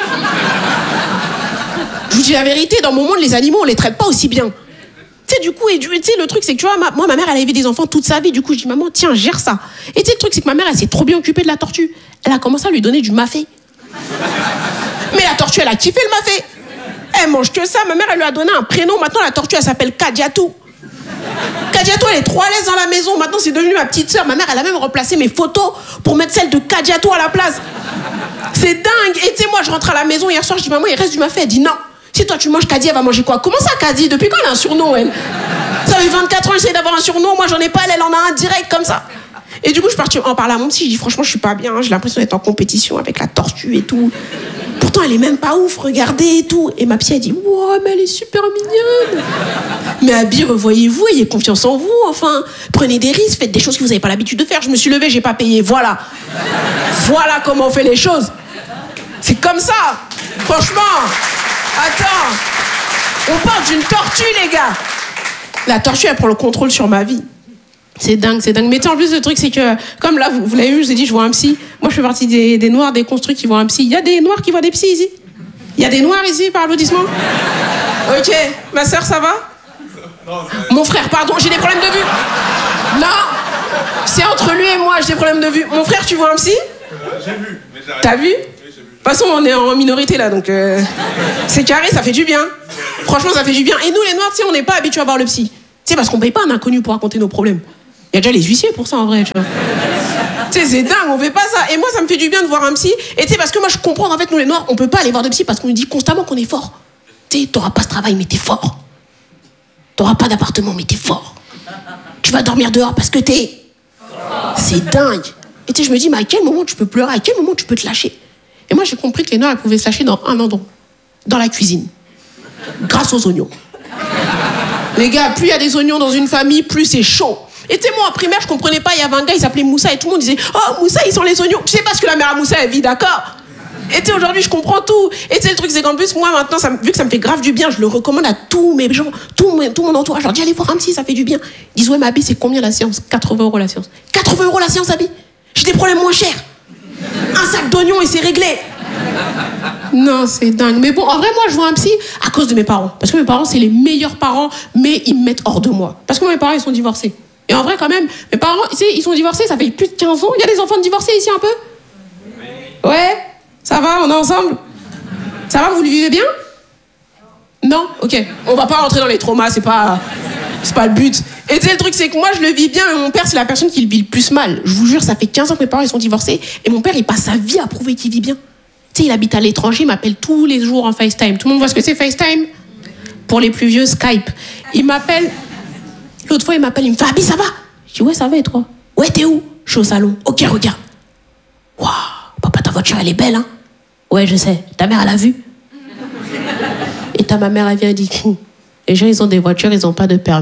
Je vous dis la vérité, dans mon monde, les animaux, on les traite pas aussi bien. Tu sais, du coup, et tu sais, le truc, c'est que tu vois, ma, moi, ma mère, elle a élevé des enfants toute sa vie. Du coup, je dis, maman, tiens, gère ça. Et tu sais, le truc, c'est que ma mère, elle s'est trop bien occupée de la tortue. Elle a commencé à lui donner du mafé. Mais la tortue, elle a kiffé le mafé. Elle mange que ça. Ma mère, elle lui a donné un prénom. Maintenant, la tortue, elle s'appelle Kadiatou. Kadiatou, elle est trop à l'aise dans la maison. Maintenant, c'est devenu ma petite sœur. Ma mère, elle a même remplacé mes photos pour mettre celle de Kadiatou à la place. C'est dingue. Et tu sais, moi, je rentre à la maison hier soir, je dis, maman, il reste du mafé. Elle dit, non. Si toi tu manges Kadi, elle va manger quoi ? Comment ça, Kadi ? Depuis quand elle a un surnom, elle ? Ça fait vingt-quatre ans, j'essaie d'avoir un surnom, moi j'en ai pas, elle, elle en a un direct comme ça. Et du coup, je suis partie en parler à mon psy, je dis franchement, je suis pas bien, j'ai l'impression d'être en compétition avec la tortue et tout. Pourtant, elle est même pas ouf, regardez et tout. Et ma psy, elle dit, wow, mais elle est super mignonne. Mais Abby, revoyez-vous, ayez confiance en vous, enfin. Prenez des risques, faites des choses que vous n'avez pas l'habitude de faire. Je me suis levée, j'ai pas payé, voilà. Voilà comment on fait les choses. C'est comme ça, franchement. Attends, on parle d'une tortue, les gars. La tortue, elle prend le contrôle sur ma vie. C'est dingue, c'est dingue. Mais tu sais, en plus, le truc, c'est que, comme là, vous, vous l'avez vu, je vous ai dit, je vois un psy. Moi, je fais partie des, des noirs, des construits qui voient un psy. Il y a des noirs qui voient des psys ici ? Il y a des noirs ici, par applaudissement ? Ok. Ma sœur, ça va ? Mon frère, pardon, j'ai des problèmes de vue. Non, c'est entre lui et moi, j'ai des problèmes de vue. Mon frère, tu vois un psy ? J'ai vu, mais j'ai T'as vu ? De toute façon, on est en minorité là, donc euh, c'est carré, ça fait du bien. Franchement, ça fait du bien. Et nous, les Noirs, tu sais, on n'est pas habitués à voir le psy. Tu sais, parce qu'on paye pas un inconnu pour raconter nos problèmes. Il y a déjà les huissiers pour ça, en vrai, tu vois. Tu sais, c'est dingue, on fait pas ça. Et moi, ça me fait du bien de voir un psy. Et tu sais, parce que moi, je comprends, en fait, nous les Noirs, on peut pas aller voir de psy parce qu'on nous dit constamment qu'on est fort. Tu sais, t'auras pas ce travail, mais t'es fort. T'auras pas d'appartement, mais t'es fort. Tu vas dormir dehors parce que t'es... C'est dingue. Et tu sais, je me dis, mais à quel moment tu peux pleurer? À quel moment tu peux te lâcher? Et moi, j'ai compris que les Noirs, elles pouvaient se lâcher dans un endroit. Dans la cuisine. Grâce aux oignons. Les gars, plus il y a des oignons dans une famille, plus c'est chaud. Et tu sais, moi, en primaire, je comprenais pas, il y avait un gars, il s'appelait Moussa, et tout le monde disait « Oh, Moussa, ils sont les oignons !» Tu sais pas ce que la mère à Moussa, elle vit, d'accord? Et tu sais, aujourd'hui, je comprends tout. Et tu sais, le truc, c'est qu'en plus, moi, maintenant, ça, vu que ça me fait grave du bien, je le recommande à tous mes gens, tout, mes, tout mon entourage. Je leur dis « Allez voir un psy, ça fait du bien. » Ils disent « Ouais, ma Abi, c'est combien la séance ?» quatre-vingts euros la séance. quatre-vingts euros la séance, Abi? J'ai des problèmes moins chers. Un sac d'oignons et c'est réglé. Non, c'est dingue. Mais bon, en vrai, moi, je vois un psy à cause de mes parents. Parce que mes parents, c'est les meilleurs parents, mais ils me mettent hors de moi. Parce que moi, mes parents, ils sont divorcés. Et en vrai, quand même, mes parents, tu sais, ils sont divorcés, ça fait plus de quinze ans. Il y a des enfants de divorcés ici un peu? Ouais? Ça va? On est ensemble? Ça va? Vous le vivez bien? Non? Ok. On va pas rentrer dans les traumas, c'est pas... C'est pas le but. Et tu sais, le truc, c'est que moi, je le vis bien, et mon père, c'est la personne qui le vit le plus mal. Je vous jure, ça fait quinze ans que mes parents, ils sont divorcés, et mon père, il passe sa vie à prouver qu'il vit bien. Tu sais, il habite à l'étranger, il m'appelle tous les jours en FaceTime. Tout le monde voit ce que c'est FaceTime? Pour les plus vieux, Skype. Il m'appelle... L'autre fois, il m'appelle, il me fait « Abi, ça va ?» Je dis « Ouais, ça va, et toi ?»« Ouais, t'es où ?»« Je suis au salon. »« Ok, regarde. »« Waouh, papa, ta voiture, elle est belle, hein ?»« Ouais, je sais. Ta mère, elle a vu ?» Et ta ma mère, elle vient et dit hm, « Les gens, ils ont des voitures, ils ont pas de permis. »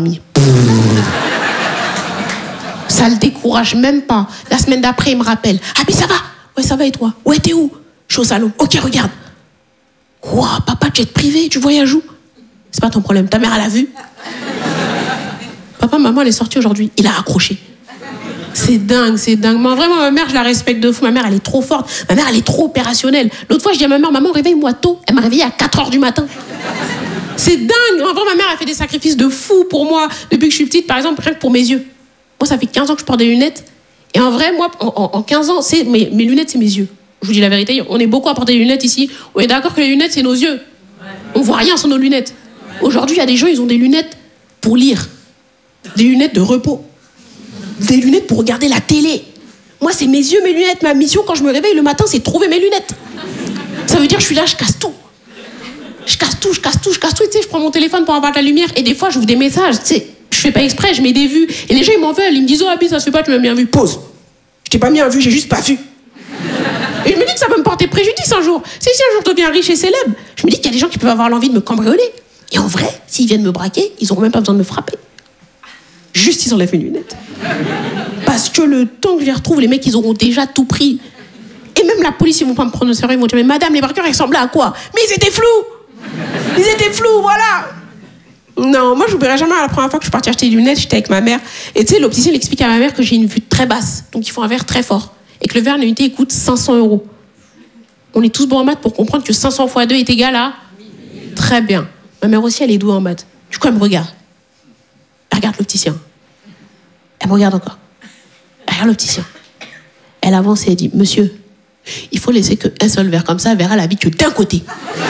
Ça le décourage même pas. La semaine d'après, il me rappelle « Abi, ça va ?»« Ouais, ça va, et toi ?»« Ouais, t'es où ?»« Je suis au salon. »« Ok, regarde. »« Waouh, papa, jet privé, tu voyages où ?»« C'est pas ton problème. Ta mère, elle a vu ?» Papa, maman, elle est sortie aujourd'hui. Il a accroché. C'est dingue, c'est dingue. Moi, vraiment, ma mère, je la respecte de fou. Ma mère, elle est trop forte. Ma mère, elle est trop opérationnelle. L'autre fois, je dis à ma mère, maman, réveille-moi tôt. Elle m'a réveillée à quatre heures du matin. C'est dingue. En vrai, ma mère, elle fait des sacrifices de fou pour moi. Depuis que je suis petite, par exemple, rien que pour mes yeux. Moi, ça fait quinze ans que je porte des lunettes. Et en vrai, moi, en, en quinze ans, c'est, mes, mes lunettes, c'est mes yeux. Je vous dis la vérité. On est beaucoup à porter des lunettes ici. On est d'accord que les lunettes, c'est nos yeux. On voit rien sans nos lunettes. Aujourd'hui, il y a des gens, ils ont des lunettes pour lire. Des lunettes de repos. Des lunettes pour regarder la télé. Moi, c'est mes yeux, mes lunettes. Ma mission, quand je me réveille le matin, c'est de trouver mes lunettes. Ça veut dire que je suis là, je casse tout. Je casse tout, je casse tout, je casse tout. Et tu sais, je prends mon téléphone pour avoir de la lumière. Et des fois, j'ouvre des messages. Tu sais, je fais pas exprès, je mets des vues. Et les gens, ils m'en veulent. Ils me disent, oh, Abi, ça se fait pas, tu m'as mis un vu. Pause. Je t'ai pas mis un vu, j'ai juste pas vu. Et je me dis que ça peut me porter préjudice un jour. Si, si un jour je deviens riche et célèbre, je me dis qu'il y a des gens qui peuvent avoir l'envie de me cambrioler. Et en vrai, s'ils viennent me braquer, ils auront même pas besoin de me frapper. Juste, ils enlèvent mes lunettes. Parce que le temps que je les retrouve, les mecs, ils auront déjà tout pris. Et même la police, ils vont pas me prendre au sérieux. Ils vont dire, mais madame, les braqueurs, ils ressemblaient à quoi? Mais ils étaient flous. Ils étaient flous, voilà. Non, moi, j'oublierai jamais la première fois que je suis partie acheter des lunettes, j'étais avec ma mère. Et tu sais, l'opticien, il explique à ma mère que j'ai une vue très basse. Donc, il faut un verre très fort. Et que le verre d'unité, il coûte cinq cents euros. On est tous bons en maths pour comprendre que cinq cents fois deux est égal à... Très bien. Ma mère aussi, elle est douée en maths. Du coup, elle me regarde. Elle regarde l'opticien. Elle me regarde encore. Elle regarde l'opticien. Elle avance et elle dit, monsieur, il faut laisser qu'un seul verre comme ça, verra la vie que d'un côté.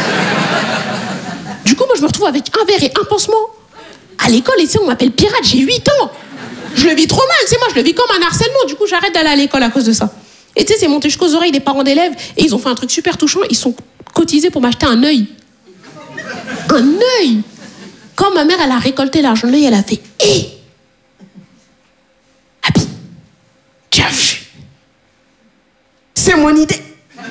Du coup, moi, je me retrouve avec un verre et un pansement. À l'école, ici, on m'appelle pirate, j'ai huit ans. Je le vis trop mal, tu sais, moi, je le vis comme un harcèlement. Du coup, j'arrête d'aller à l'école à cause de ça. Et tu sais, c'est monté jusqu'aux oreilles des parents d'élèves et ils ont fait un truc super touchant. Ils sont cotisés pour m'acheter un œil. Un œil. Quand ma mère, elle a récolté l'argent de l'œil, elle a fait « Hé, Abi, tu as vu? C'est mon idée.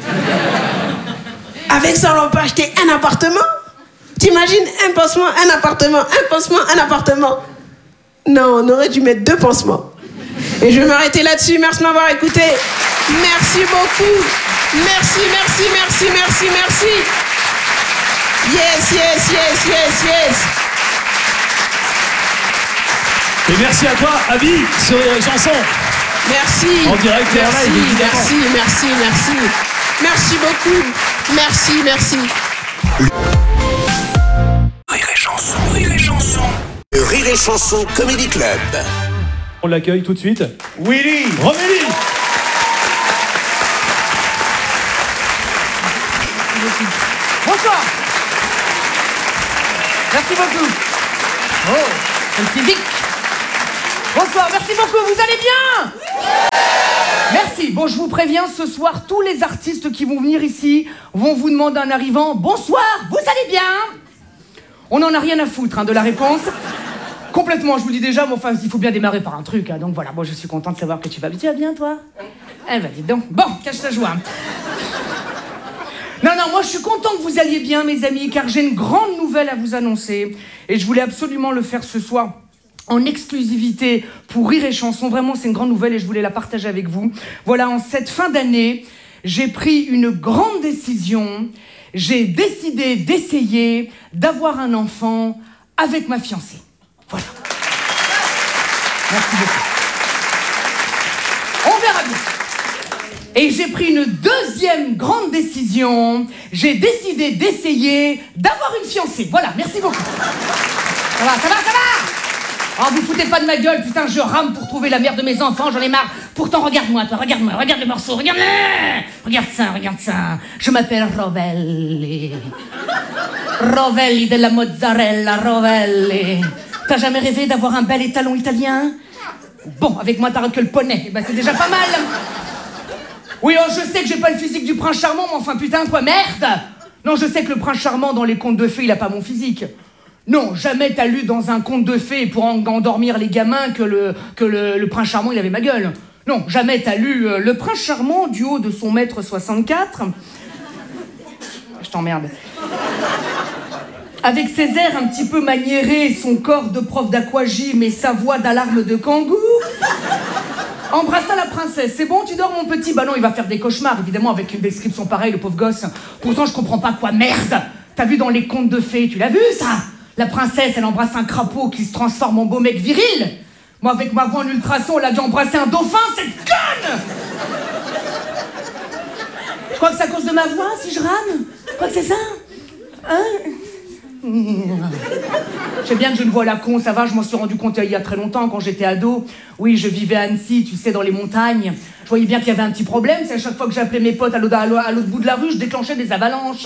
Avec ça, on peut acheter un appartement. T'imagines un pansement, un appartement, un pansement, un appartement. Non, on aurait dû mettre deux pansements. Et je vais m'arrêter là-dessus. Merci de m'avoir écouté. Merci beaucoup. Merci, merci, merci, merci, merci. Yes, yes, yes, yes, yes. Et merci à toi, Abi, sur les chansons. Merci. En direct et en merci, live, évidemment. merci, merci, merci. Merci beaucoup. Merci, merci. Rire et chanson, rire et chanson. Le Rire et Chanson Comedy Club. On l'accueille tout de suite. Willy. Romélie. Bonsoir. Merci beaucoup. Oh, quel physique. Bonsoir, merci beaucoup, vous allez bien? Merci. Bon, je vous préviens, ce soir, tous les artistes qui vont venir ici vont vous demander en arrivant « Bonsoir, vous allez bien ?» On n'en a rien à foutre hein, de la réponse. Complètement, je vous dis déjà, mais enfin, il faut bien démarrer par un truc. Hein, donc voilà, moi je suis contente de savoir que tu vas bien. Tu vas bien, toi? Eh ben, dis donc. Bon, cache ta joie. Non, non, moi je suis content que vous alliez bien, mes amis, car j'ai une grande nouvelle à vous annoncer. Et je voulais absolument le faire ce soir en exclusivité pour Rire et Chanson. Vraiment, c'est une grande nouvelle et je voulais la partager avec vous. Voilà, en cette fin d'année, j'ai pris une grande décision. J'ai décidé d'essayer d'avoir un enfant avec ma fiancée. Voilà. Merci beaucoup. On verra bien. Et j'ai pris une deuxième grande décision. J'ai décidé d'essayer d'avoir une fiancée. Voilà, merci beaucoup. Ça va, ça va, ça va. Oh, vous foutez pas de ma gueule, putain, je rame pour trouver la mère de mes enfants, j'en ai marre. Pourtant, regarde-moi, toi, regarde-moi, regarde le morceau, regarde-le. Regarde ça, regarde ça. Je m'appelle Rovelli. Rovelli de la mozzarella, Rovelli. T'as jamais rêvé d'avoir un bel étalon italien? Bon, avec moi, t'as que le poney. Eh ben, c'est déjà pas mal. Oui, oh, je sais que j'ai pas le physique du prince charmant, mais enfin, putain, quoi, merde. Non, je sais que le prince charmant, dans les contes de fées, il a pas mon physique. Non, jamais t'as lu dans un conte de fées pour en endormir les gamins que le, que le, le prince charmant, il avait ma gueule. Non, jamais t'as lu euh, le prince charmant du haut de son mètre soixante-quatre. Je t'emmerde. Avec ses airs un petit peu maniérés, son corps de prof d'aquagym et sa voix d'alarme de kangou. Embrassa la princesse. C'est bon, tu dors, mon petit? Bah non, il va faire des cauchemars, évidemment, avec une description pareille, le pauvre gosse. Pourtant, je comprends pas quoi, merde. T'as vu dans les contes de fées, tu l'as vu, ça? La princesse, elle embrasse un crapaud qui se transforme en beau mec viril. Moi, avec ma voix en ultrason, elle a dû embrasser un dauphin, cette conne! Je crois que c'est à cause de ma voix, si je rame? Je crois que c'est ça? Hein? Je sais bien que j'ai une voix à la con, ça va, je m'en suis rendu compte il y a très longtemps, quand j'étais ado. Oui, je vivais à Annecy, tu sais, dans les montagnes. Je voyais bien qu'il y avait un petit problème, c'est à chaque fois que j'appelais mes potes à l'autre, à l'autre bout de la rue, je déclenchais des avalanches.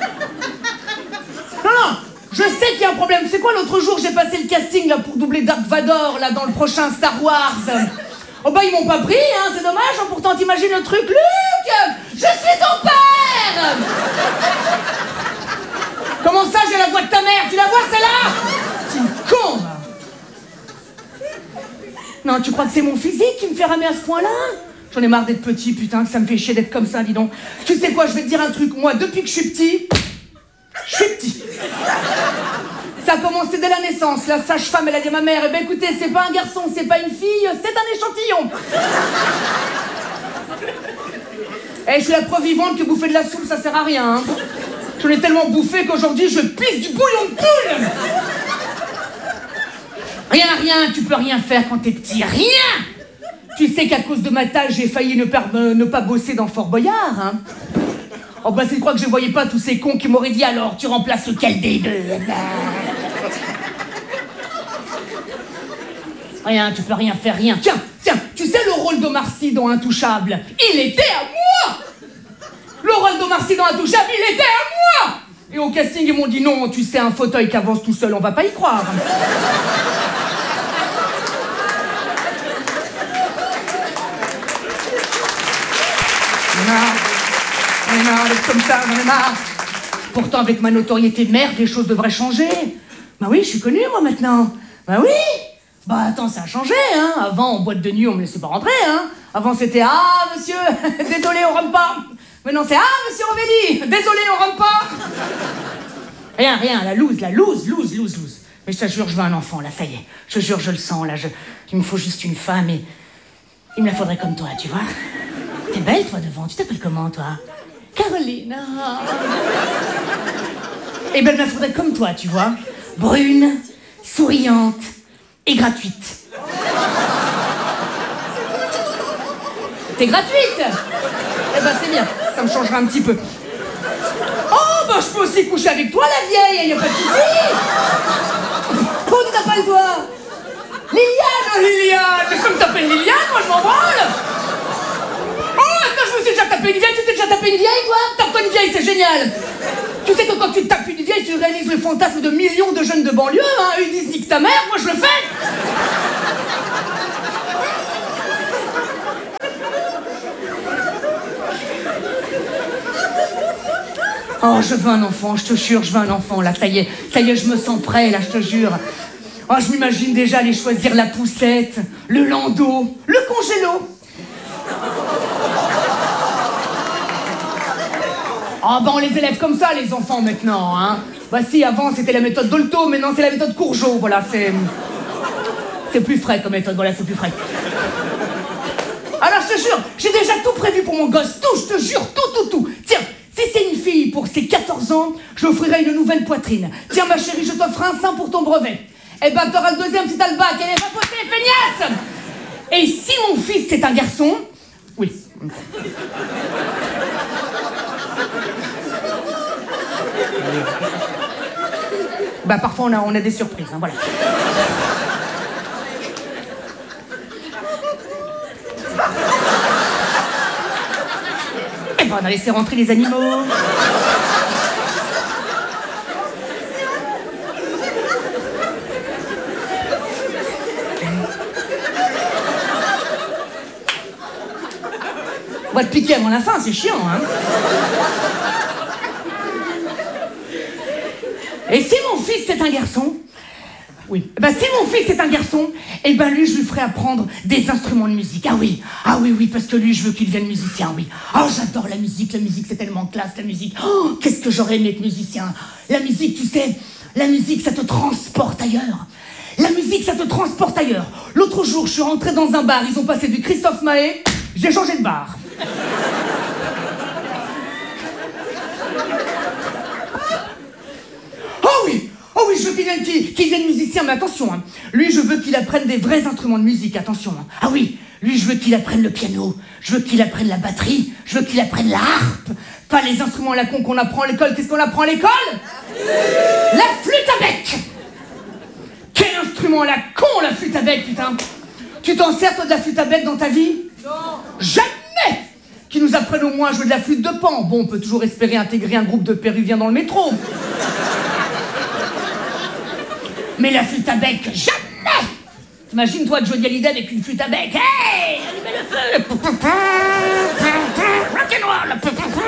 Non, non, je sais qu'il y a un problème. C'est quoi, l'autre jour, j'ai passé le casting là, pour doubler Dark Vador là, dans le prochain Star Wars. Oh bah, ils m'ont pas pris, hein, c'est dommage, hein, pourtant t'imagines le truc. Luc, je suis ton père. Comment ça, j'ai la voix de ta mère? Tu la vois, celle-là? C'est une con. Non, tu crois que c'est mon physique qui me fait ramer à ce point-là? J'en ai marre d'être petit, putain, que ça me fait chier d'être comme ça, dis donc. Tu sais quoi, je vais te dire un truc. Moi, depuis que je suis petit, je suis petit. Ça a commencé dès la naissance. La sage-femme, elle a dit à ma mère, eh ben écoutez, c'est pas un garçon, c'est pas une fille, c'est un échantillon. Eh, je suis la preuve vivante que bouffer de la soupe, ça sert à rien, hein. J'en ai tellement bouffé qu'aujourd'hui, je pisse du bouillon de poule. Rien, rien, tu peux rien faire quand t'es petit, rien. Tu sais qu'à cause de ma taille, j'ai failli ne, per- ne pas bosser dans Fort Boyard, hein. Oh bah c'est de croire que je voyais pas tous ces cons qui m'auraient dit alors, tu remplaces lequel des deux? Rien, tu peux rien faire, rien. Tiens, tiens, tu sais le rôle d'Omar Sy dans Intouchable? Il était à moi. Le rôle d'Omar Sy dans Intouchable, il était à moi. Et au casting, ils m'ont dit non, tu sais, un fauteuil qui avance tout seul, on va pas y croire. J'en ai marre, j'en ai marre d'être comme ça, j'en ai marre. Pourtant, avec ma notoriété de merde, les choses devraient changer. Bah oui, je suis connue, moi, maintenant. Bah oui. Bah attends, ça a changé, hein. Avant, en boîte de nuit, on me laissait pas rentrer, hein. Avant, c'était « Ah, monsieur, désolé, on rentre pas ». Maintenant, c'est « Ah, monsieur Rovelli, désolé, on rentre pas ». Rien, rien, la loose, la loose, loose, loose, loose. Mais je te jure, je veux un enfant, là, ça y est. Je te jure, je le sens, là. Je... Il me faut juste une femme et... Il me la faudrait comme toi, tu vois. T'es belle, toi, devant. Tu t'appelles comment, toi? Caroline. Eh ben, il me la faudrait comme toi, tu vois. Brune, souriante et gratuite. T'es gratuite? Eh ben, c'est bien. Ça me changera un petit peu. Oh, bah, je peux aussi coucher avec toi, la vieille. Y a pas de souci. Oh, tu t'appelles, toi? Liliane, Liliane. Mais comme t'appelles Liliane, moi, je m'en branle. Oh, attends, je me suis déjà tapé une vieille. Tu t'es déjà tapé une vieille, toi? Tape-toi une vieille, c'est génial. Tu sais que quand tu tapes une vieille, tu réalises le fantasme de millions de jeunes de banlieue, hein. Ils disent nique ta mère, moi je le fais. Oh, je veux un enfant, je te jure, je veux un enfant, là, ça y est, ça y est, je me sens prêt, là, je te jure. Oh, je m'imagine déjà aller choisir la poussette, le landau, le congélo. Ah, bah, on les élève comme ça, les enfants, maintenant, hein. Bah si, avant, c'était la méthode Dolto, maintenant, c'est la méthode Courgeot, voilà, c'est... C'est plus frais comme méthode, voilà, c'est plus frais. Alors, je te jure, j'ai déjà tout prévu pour mon gosse, tout, je te jure, tout, tout, tout. Tiens, si c'est une fille pour ses quatorze ans, je lui offrirai une nouvelle poitrine. Tiens, ma chérie, je t'offre un sein pour ton brevet. Eh ben, t'auras le deuxième si t'as le bac, elle est pas postée, feignasse. Et si mon fils, c'est un garçon... Oui. Bah, parfois, on a, on a des surprises, hein, voilà. Eh ben, on a laissé rentrer les animaux. On va te piquer avant la fin, c'est chiant, hein. Et si mon fils c'est un garçon, oui, ben si mon fils est un garçon, eh ben lui je lui ferai apprendre des instruments de musique. Ah oui, ah oui, oui, parce que lui je veux qu'il devienne musicien, oui. Oh, j'adore la musique, la musique c'est tellement classe, la musique. Oh, qu'est-ce que j'aurais aimé être musicien. La musique, tu sais, la musique ça te transporte ailleurs. La musique ça te transporte ailleurs. L'autre jour je suis rentré dans un bar, ils ont passé du Christophe Maé, j'ai changé de bar. Oh oui, oh oui, je veux qu'il vienne, qu'il, qu'il vienne musicien, mais attention, hein. Lui, je veux qu'il apprenne des vrais instruments de musique, attention. Hein. Ah oui, lui, je veux qu'il apprenne le piano, je veux qu'il apprenne la batterie, je veux qu'il apprenne la harpe, pas les instruments à la con qu'on apprend à l'école. Qu'est-ce qu'on apprend à l'école? La flûte à bec. Quel instrument à la con, la flûte à bec, putain. Tu t'en sers, toi, de la flûte à bec dans ta vie? Non. Jamais. Qui nous apprennent au moins à jouer de la flûte de Pan. Bon, on peut toujours espérer intégrer un groupe de Péruviens dans le métro. Mais la flûte à bec, jamais. Imagine-toi Johnny Hallyday avec une flûte à bec. Hey, allumez le feu. Rock'n'roll.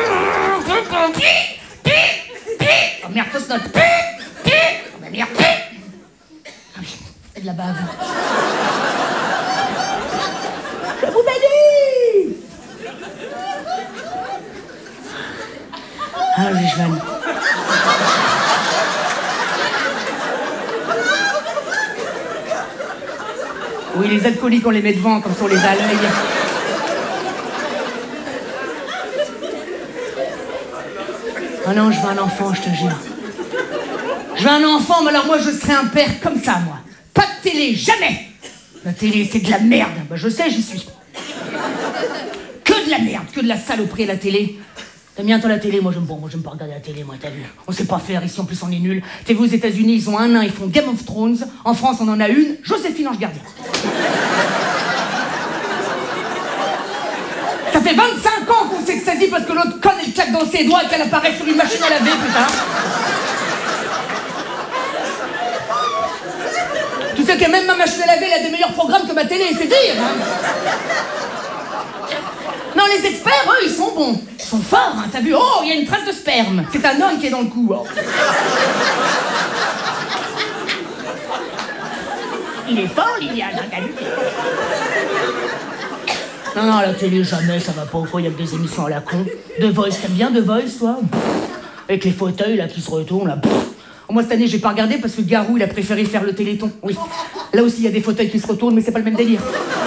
Oh merde, fausse note. Oh merde. Ah oui, c'est de la bave. Je vous bénis. Ah oui, je vais... Oui, les alcooliques, on les met devant, comme ça on les a à l'œil. Oh non, je veux un enfant, je te jure. Je veux un enfant, mais alors moi, je serai un père comme ça, moi. Pas de télé, jamais. La télé, c'est de la merde. Bah, je sais, j'y suis. Que de la merde, que de la saloperie à la télé. T'aimes bien toi la télé? Moi j'aime pas, moi j'aime pas regarder la télé, moi, t'as vu? On sait pas faire, ici en plus on est nuls. T'as vu aux États-Unis, ils ont un nain, ils font Game of Thrones. En France, on en a une, Joséphine Ange Gardien. Ça fait vingt-cinq ans qu'on s'extasie parce que l'autre conne elle claque dans ses doigts et qu'elle apparaît sur une machine à laver, putain. Tu sais que même ma machine à laver, elle a des meilleurs programmes que ma télé, c'est dire, hein. Non, les experts, eux, ils sont bons. Ils sont forts, hein, t'as vu? Oh, il y a une trace de sperme. C'est un homme qui est dans le coup. Oh. Il est fort, Liliane, hein, t'as vu? Non, non, la télé, jamais, ça va pas. Il y a que des émissions à la con. The Voice, t'aimes bien The Voice, toi? Pff, avec les fauteuils, là, qui se retournent, là. Pff. Moi, cette année, j'ai pas regardé parce que Garou, il a préféré faire le Téléthon. Oui. Là aussi, il y a des fauteuils qui se retournent, mais c'est pas le même délire.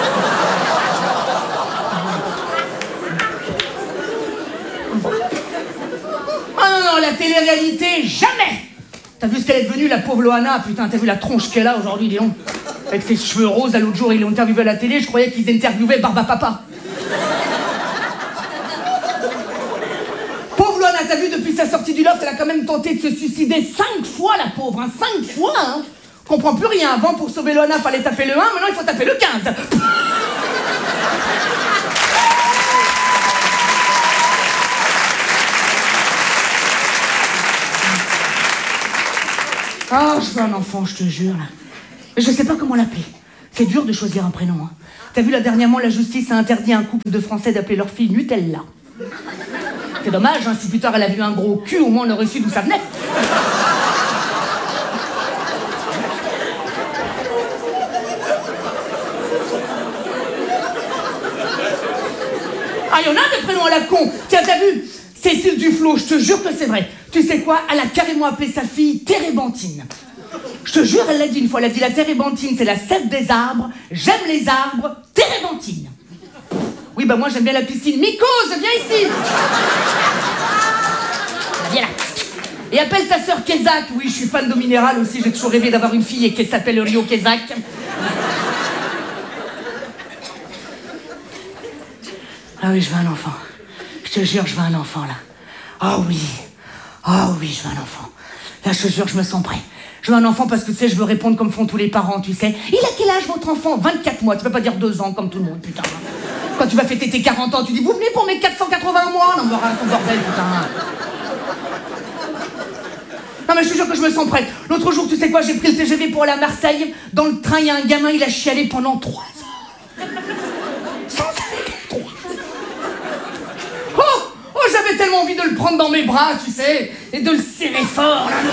La télé-réalité, jamais. T'as vu ce qu'elle est devenue, la pauvre Loana? Putain, t'as vu la tronche qu'elle a aujourd'hui, dis donc. Avec ses cheveux roses, à l'autre jour, ils l'ont interviewé à la télé, je croyais qu'ils interviewaient Barba Papa. Pauvre Loana, t'as vu, depuis sa sortie du loft, elle a quand même tenté de se suicider cinq fois, la pauvre, hein, cinq fois, hein. Comprends plus rien. Avant, pour sauver Loana, fallait taper le un, maintenant, il faut taper le quinze. Ah, oh, je veux un enfant, je te jure. Mais je sais pas comment l'appeler. C'est dur de choisir un prénom. Hein. T'as vu, là, dernièrement, la justice a interdit à un couple de Français d'appeler leur fille Nutella. C'est dommage, hein, si plus tard elle avait eu un gros cul, au moins on aurait su d'où ça venait. Ah, il y en a des prénoms à la con. Tiens, t'as vu Cécile Duflo, je te jure que c'est vrai. Tu sais quoi? Elle a carrément appelé sa fille Térébenthine. Je te jure, elle l'a dit une fois. Elle a dit la térébenthine, c'est la sève des arbres. J'aime les arbres. Térébenthine. Oui, bah moi j'aime bien la piscine. Mycose, viens ici. Viens là. Et appelle ta sœur Kézak. Oui, je suis fan d'eau minérale aussi. J'ai toujours rêvé d'avoir une fille et qu'elle s'appelle Rio Kézak. Ah oui, je veux un enfant. Je te jure, je veux un enfant, là. Ah oui. Ah oui, je veux un enfant. Là, je te jure, je me sens prêt. Je veux un enfant parce que, tu sais, je veux répondre comme font tous les parents, tu sais. Il a quel âge, votre enfant? vingt-quatre mois. Tu peux pas dire deux ans, comme tout le monde, putain. Quand tu vas fêter tes quarante ans, tu dis, vous venez pour mes quatre cent quatre-vingts mois? Non, mais arrête ton bordel, putain. Non, mais je te jure que je me sens prête. L'autre jour, tu sais quoi, j'ai pris le T G V pour aller à Marseille. Dans le train, il y a un gamin, il a chialé pendant trois ans. Sans arrêt, trois. Oh, oh, j'avais tellement envie de le prendre dans mes bras, tu sais, et de le serrer fort, là.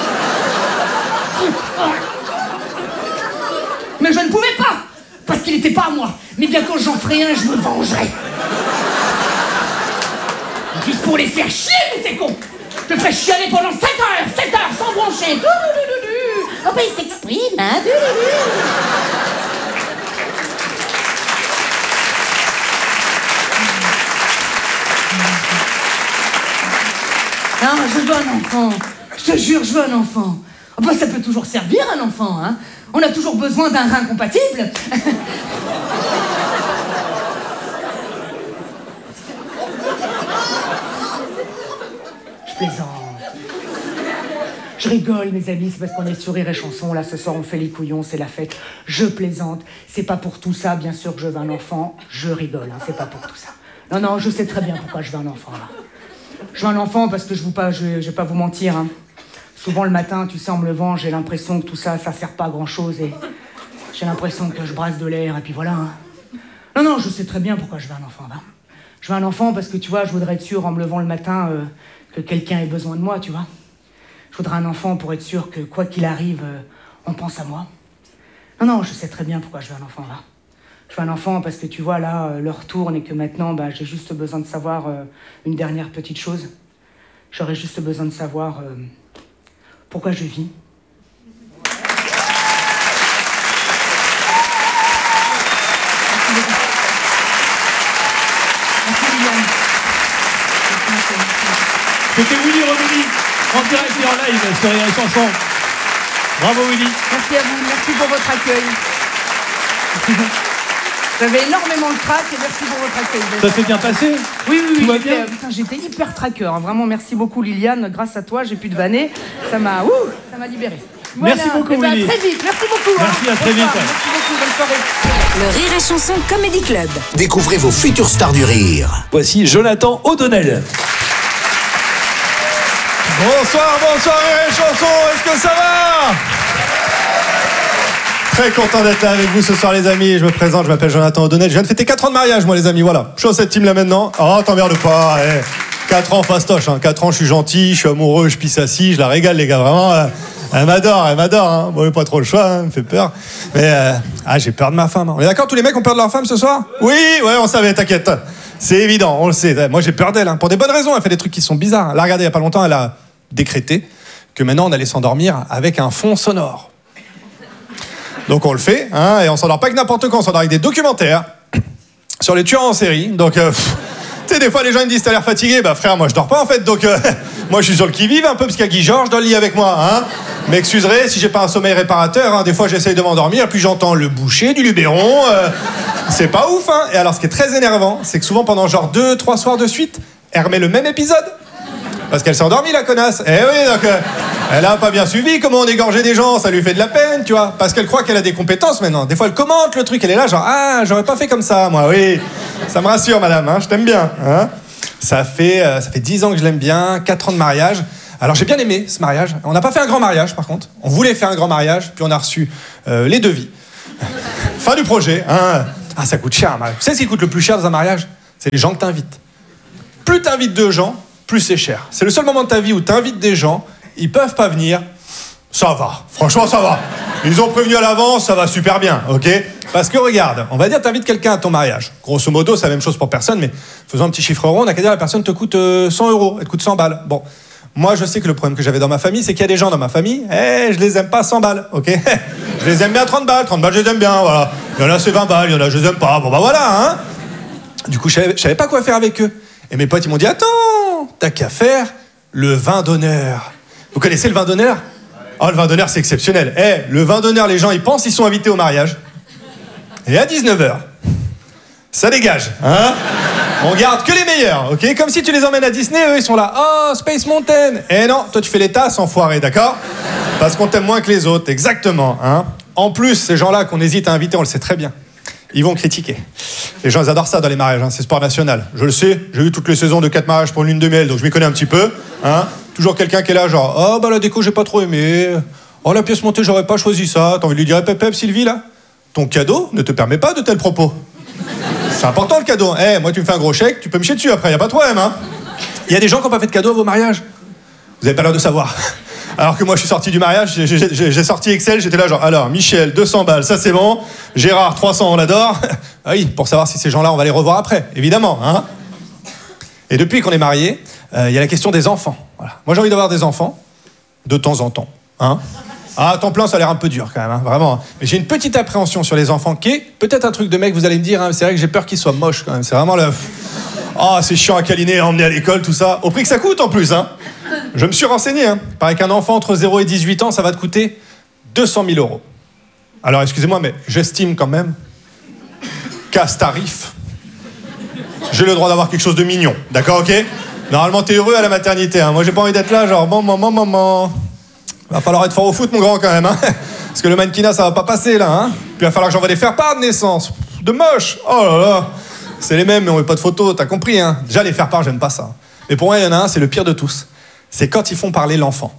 Mais je ne pouvais pas, parce qu'il n'était pas à moi. Mais bientôt j'en ferai un, je me vengerai. Juste pour les faire chier, mais c'est con. Je te ferai chialer pendant sept heures, sept heures, sans broncher. Oh bah il s'exprime, hein. Non, je veux un enfant. Je te jure, je veux un enfant. Oh bah ça peut toujours servir, un enfant, hein. On a toujours besoin d'un rein compatible. Je plaisante. Je rigole, mes amis, c'est parce qu'on est sur Rire et Chanson. Là, ce soir, on fait les couillons, c'est la fête. Je plaisante. C'est pas pour tout ça, bien sûr, que je veux un enfant. Je rigole, hein, c'est pas pour tout ça. Non, non, je sais très bien pourquoi je veux un enfant, là. Je veux un enfant parce que je vous pas, je, je vais pas vous mentir, hein. Souvent le matin, tu sais, en me levant, j'ai l'impression que tout ça, ça sert pas à grand chose et j'ai l'impression que je brasse de l'air et puis voilà. Hein. Non, non, je sais très bien pourquoi je veux un enfant. Hein. Je veux un enfant parce que tu vois, je voudrais être sûr en me levant le matin euh, que quelqu'un ait besoin de moi, tu vois. Je voudrais un enfant pour être sûr que quoi qu'il arrive, euh, on pense à moi. Non, non, je sais très bien pourquoi je veux un enfant là. Je veux un enfant parce que tu vois, là, euh, l'heure tourne et que maintenant, bah, j'ai juste besoin de savoir euh, une dernière petite chose. J'aurais juste besoin de savoir euh, pourquoi je vis. C'était Willy Remedy, en direct et en live sur Rire et Chanson. Bravo Willy. Merci à vous, merci pour votre accueil. J'avais énormément de trac et merci pour votre accueil. Ça s'est bien passé? Oui, oui, oui. Tout va j'étais, bien putain, j'étais hyper traqueur. Hein. Vraiment, merci beaucoup Liliane. Grâce à toi, j'ai plus de vanner. Ça m'a, ouh, ça m'a libéré. Voilà. Merci beaucoup eh ben, Willy. À très vite. Merci beaucoup. Merci, hein. à très vite. Bonsoir. Merci beaucoup, bonne soirée. Le Rire et Chanson Comedy Club. Découvrez vos futures stars du rire. Voici Jonathan O'Donnell. Bonsoir, bonsoir Rire et Chanson, est-ce que ça va? Très content d'être là avec vous ce soir les amis. Je me présente, je m'appelle Jonathan O'Donnell. Je viens de fêter quatre ans de mariage moi les amis, voilà. Je suis dans cette team là maintenant. Oh t'emmerdes pas, eh. quatre ans fastoche, hein. quatre ans je suis gentil, je suis amoureux, je pisse assis, je la régale les gars, vraiment. Euh, elle m'adore, elle m'adore, hein. Bon, j'ai pas trop le choix, hein, elle me fait peur. Mais euh, ah j'ai peur de ma femme. Hein. On est d'accord, tous les mecs ont peur de leur femme ce soir? Oui, ouais, on savait, t'inquiète. C'est évident, on le sait. Moi j'ai peur d'elle, hein. Pour des bonnes raisons, elle fait des trucs qui sont bizarres. Là regardez, il y a pas longtemps, elle a décrété que maintenant on allait s'endormir avec un fond sonore. Donc on le fait, hein, et on s'endort pas avec n'importe quoi, on s'endort avec des documentaires sur les tueurs en série. Donc, euh, tu sais, des fois les gens ils me disent t'as l'air fatigué, bah frère, moi je dors pas en fait, donc euh, moi je suis sur le qui-vive un peu, parce qu'il y a Guy Georges dans le lit avec moi, hein. M'excuserez si j'ai pas un sommeil réparateur, hein. Des fois j'essaye de m'endormir, puis j'entends le boucher du Luberon, euh, c'est pas ouf, hein. Et alors ce qui est très énervant, c'est que souvent pendant genre deux, trois soirs de suite, elle remet le même épisode. Parce qu'elle s'est endormie, la connasse. Eh oui, donc euh, elle a pas bien suivi comment on égorgeait des gens, ça lui fait de la peine, tu vois. Parce qu'elle croit qu'elle a des compétences maintenant. Des fois, elle commente le truc, elle est là, genre, ah, j'aurais pas fait comme ça, moi, oui. Ça me rassure, madame, hein, je t'aime bien. Hein. Ça fait, euh, ça fait dix ans que je l'aime bien, quatre ans de mariage. Alors, j'ai bien aimé ce mariage. On n'a pas fait un grand mariage, par contre. On voulait faire un grand mariage, puis on a reçu euh, les devis. Fin du projet, hein. Ah, ça coûte cher, un mariage. Tu sais ce qui coûte le plus cher dans un mariage? C'est les gens que t'invites. Plus t'invites de gens, plus c'est cher. C'est le seul moment de ta vie où t'invites des gens, ils peuvent pas venir, ça va. Franchement, ça va. Ils ont prévenu à l'avance, ça va super bien, ok? Parce que regarde, on va dire t'invites quelqu'un à ton mariage. Grosso modo, c'est la même chose pour personne, mais faisons un petit chiffre rond, on a qu'à dire la personne te coûte euh, cent euros, elle te coûte cent balles. Bon, moi je sais que le problème que j'avais dans ma famille, c'est qu'il y a des gens dans ma famille, eh, je les aime pas cent balles, ok? Je les aime bien trente balles, trente balles je les aime bien, voilà. Il y en a c'est vingt balles, il y en a je les aime pas, bon bah voilà, hein? Du coup, je savais, je savais pas quoi faire avec eux. Et mes potes, ils m'ont dit, attends, t'as qu'à faire le vin d'honneur. Vous connaissez le vin d'honneur? Oh, le vin d'honneur, c'est exceptionnel. Eh, hey, le vin d'honneur, les gens, ils pensent, ils sont invités au mariage. Et à dix-neuf heures, ça dégage, hein? On garde que les meilleurs, ok? Comme si tu les emmènes à Disney, eux, ils sont là. Oh, Space Mountain. Eh non, toi, tu fais les tasses, enfoiré, d'accord? Parce qu'on t'aime moins que les autres, exactement, hein? En plus, ces gens-là qu'on hésite à inviter, on le sait très bien. Ils vont critiquer. Les gens, ils adorent ça dans les mariages, hein, c'est sport national. Je le sais, j'ai eu toutes les saisons de quatre mariages pour une lune de miel, donc je m'y connais un petit peu. Hein. Toujours quelqu'un qui est là, genre, oh bah la déco, j'ai pas trop aimé. Oh la pièce montée, j'aurais pas choisi ça. T'as envie de lui dire, pep pep, Sylvie, là? Ton cadeau ne te permet pas de tels propos. C'est important le cadeau. Eh, hey, moi, tu me fais un gros chèque, tu peux me chier dessus après, y a pas de problème, hein. Il y a des gens qui n'ont pas fait de cadeau à vos mariages. Vous avez pas l'air de savoir. Alors que moi, je suis sorti du mariage, j'ai, j'ai, j'ai sorti Excel, j'étais là genre, alors, Michel, deux cents balles, ça c'est bon. Gérard, trois cents, on l'adore. Ah oui, pour savoir si ces gens-là, on va les revoir après, évidemment. Hein. Et depuis qu'on est mariés, il euh, y a la question des enfants. Voilà. Moi, j'ai envie d'avoir des enfants, de temps en temps. Hein. Ah, à temps plein, ça a l'air un peu dur quand même, hein, vraiment. Mais j'ai une petite appréhension sur les enfants qui est peut-être un truc de mec, vous allez me dire, hein, c'est vrai que j'ai peur qu'ils soient moches quand même. C'est vraiment le... Ah, oh, c'est chiant à câliner, à emmener à l'école, tout ça. Au prix que ça coûte en plus, hein. Je me suis renseigné, hein. Il paraît qu'un enfant entre zéro et dix-huit ans, ça va te coûter deux cent mille euros. Alors, excusez-moi, mais j'estime quand même qu'à ce tarif, j'ai le droit d'avoir quelque chose de mignon. D'accord, ok? Normalement, t'es heureux à la maternité, hein. Moi, j'ai pas envie d'être là, genre, bon, maman, maman. Va falloir être fort au foot, mon grand, quand même, hein. Parce que le mannequinat, ça va pas passer, là, hein. Puis il va falloir que j'envoie des faire-part de naissance. De moche. Oh là là. C'est les mêmes, mais on veut pas de photos, t'as compris, hein. Déjà, les faire-part, j'aime pas ça. Mais pour moi, il y en a un, c'est le pire de tous. C'est quand ils font parler l'enfant.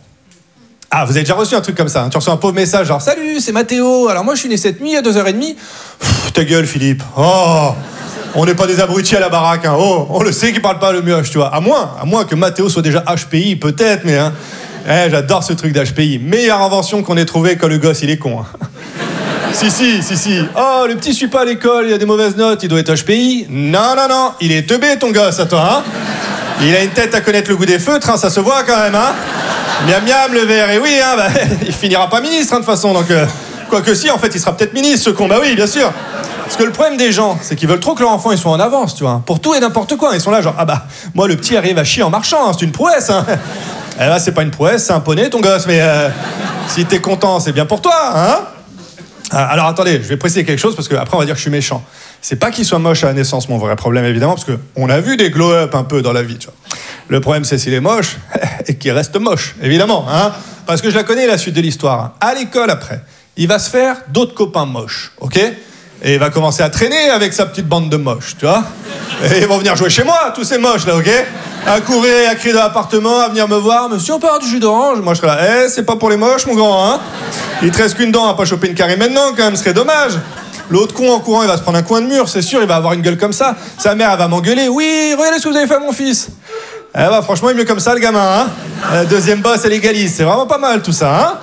Ah, vous avez déjà reçu un truc comme ça, hein. Tu reçois un pauvre message genre « Salut, c'est Mathéo, alors moi je suis né cette nuit à deux heures trente. » Pff, ta gueule, Philippe. Oh, on n'est pas des abrutis à la baraque, hein. Oh, on le sait qu'il parle pas le mioche, tu vois. À moins, à moins que Mathéo soit déjà H P I, peut-être, mais hein. Eh, j'adore ce truc d'H P I. Meilleure invention qu'on ait trouvée quand le gosse, il est con, hein. Si, si, si, si. Oh, le petit suit pas à l'école, il a des mauvaises notes, il doit être H P I. Non, non, non, il est teubé, ton gosse, à toi, hein. Il a une tête à connaître le goût des feutres, hein, ça se voit quand même, hein. Miam miam, le verre, et oui, hein, bah, il finira pas ministre, hein, de toute façon, donc... Euh, quoique si, en fait, il sera peut-être ministre, ce con, bah oui, bien sûr. Parce que le problème des gens, c'est qu'ils veulent trop que leur enfant, ils soient en avance, tu vois. Pour tout et n'importe quoi, ils sont là genre, ah bah, moi, le petit arrive à chier en marchant, hein, c'est une prouesse, hein. Et là, c'est pas une prouesse, c'est un poney, ton gosse, mais euh, si t'es content, c'est bien pour toi, hein. Alors attendez, je vais préciser quelque chose parce que après on va dire que je suis méchant. C'est pas qu'il soit moche à la naissance mon vrai problème évidemment parce que on a vu des glow-up un peu dans la vie, tu vois. Le problème c'est s'il est moche et qu'il reste moche, évidemment, hein. Parce que je la connais la suite de l'histoire. Hein. À l'école après, il va se faire d'autres copains moches, ok? Et il va commencer à traîner avec sa petite bande de moches, tu vois. Et ils vont venir jouer chez moi, tous ces moches là, ok? À courir, à crier dans l'appartement, à venir me voir. Monsieur, on peut avoir du jus d'orange? Moi, je serais là, eh, c'est pas pour les moches, mon grand, hein? Il te reste qu'une dent à pas choper une carie maintenant, quand même, ce serait dommage. L'autre con en courant, il va se prendre un coin de mur, c'est sûr, il va avoir une gueule comme ça. Sa mère, elle va m'engueuler. Oui, regardez ce que vous avez fait à mon fils. Eh bah, franchement, il est mieux comme ça, le gamin, hein? La deuxième boss, elle égalise. C'est vraiment pas mal, tout ça, hein?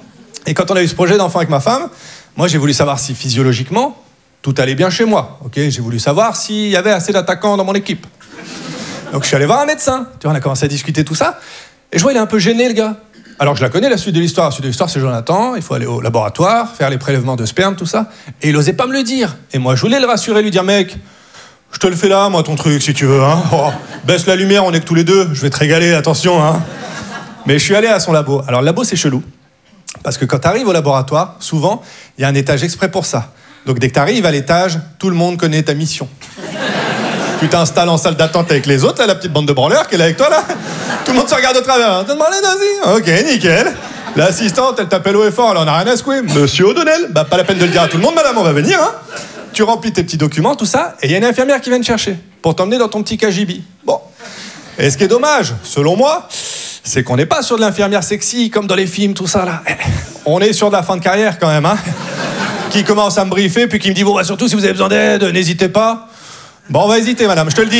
Et quand on a eu ce projet d'enfant avec ma femme, moi, j'ai voulu savoir si, physiologiquement, tout allait bien chez moi, ok? J'ai voulu savoir s'il y avait assez d'attaquants dans mon équipe. Donc je suis allé voir un médecin. Tu vois, on a commencé à discuter tout ça. Et je vois, il est un peu gêné, le gars. Alors je la connais, la suite de l'histoire. La suite de l'histoire, c'est Jonathan. Il faut aller au laboratoire, faire les prélèvements de sperme, tout ça. Et il osait pas me le dire. Et moi, je voulais le rassurer, lui dire, mec, je te le fais là, moi, ton truc, si tu veux, hein. Oh, baisse la lumière, on est que tous les deux. Je vais te régaler, attention, hein. Mais je suis allé à son labo. Alors le labo, c'est chelou. Parce que quand tu arrives au laboratoire, souvent, il y a un étage exprès pour ça. Donc dès que tu arrives à l'étage, tout le monde connaît ta mission. Tu t'installes en salle d'attente avec les autres, là, la petite bande de branleurs qui est là avec toi, là. Tout le monde se regarde au travers. Hein. T'as demandé, vas-y. Ok, nickel. L'assistante, elle t'appelle haut et fort, elle en a rien à secouer. Monsieur O'Donnell, bah pas la peine de le dire à tout le monde, madame, on va venir, hein. Tu remplis tes petits documents, tout ça, et il y a une infirmière qui vient te chercher pour t'emmener dans ton petit K G B. Bon. Et ce qui est dommage, selon moi, c'est qu'on n'est pas sur de l'infirmière sexy, comme dans les films, tout ça, là. On est sur de la fin de carrière, quand même, hein. Qui commence à me briefer, puis qui me dit, bon, bah surtout, si vous avez besoin d'aide, n'hésitez pas. Bon, on va hésiter, madame, je te le dis.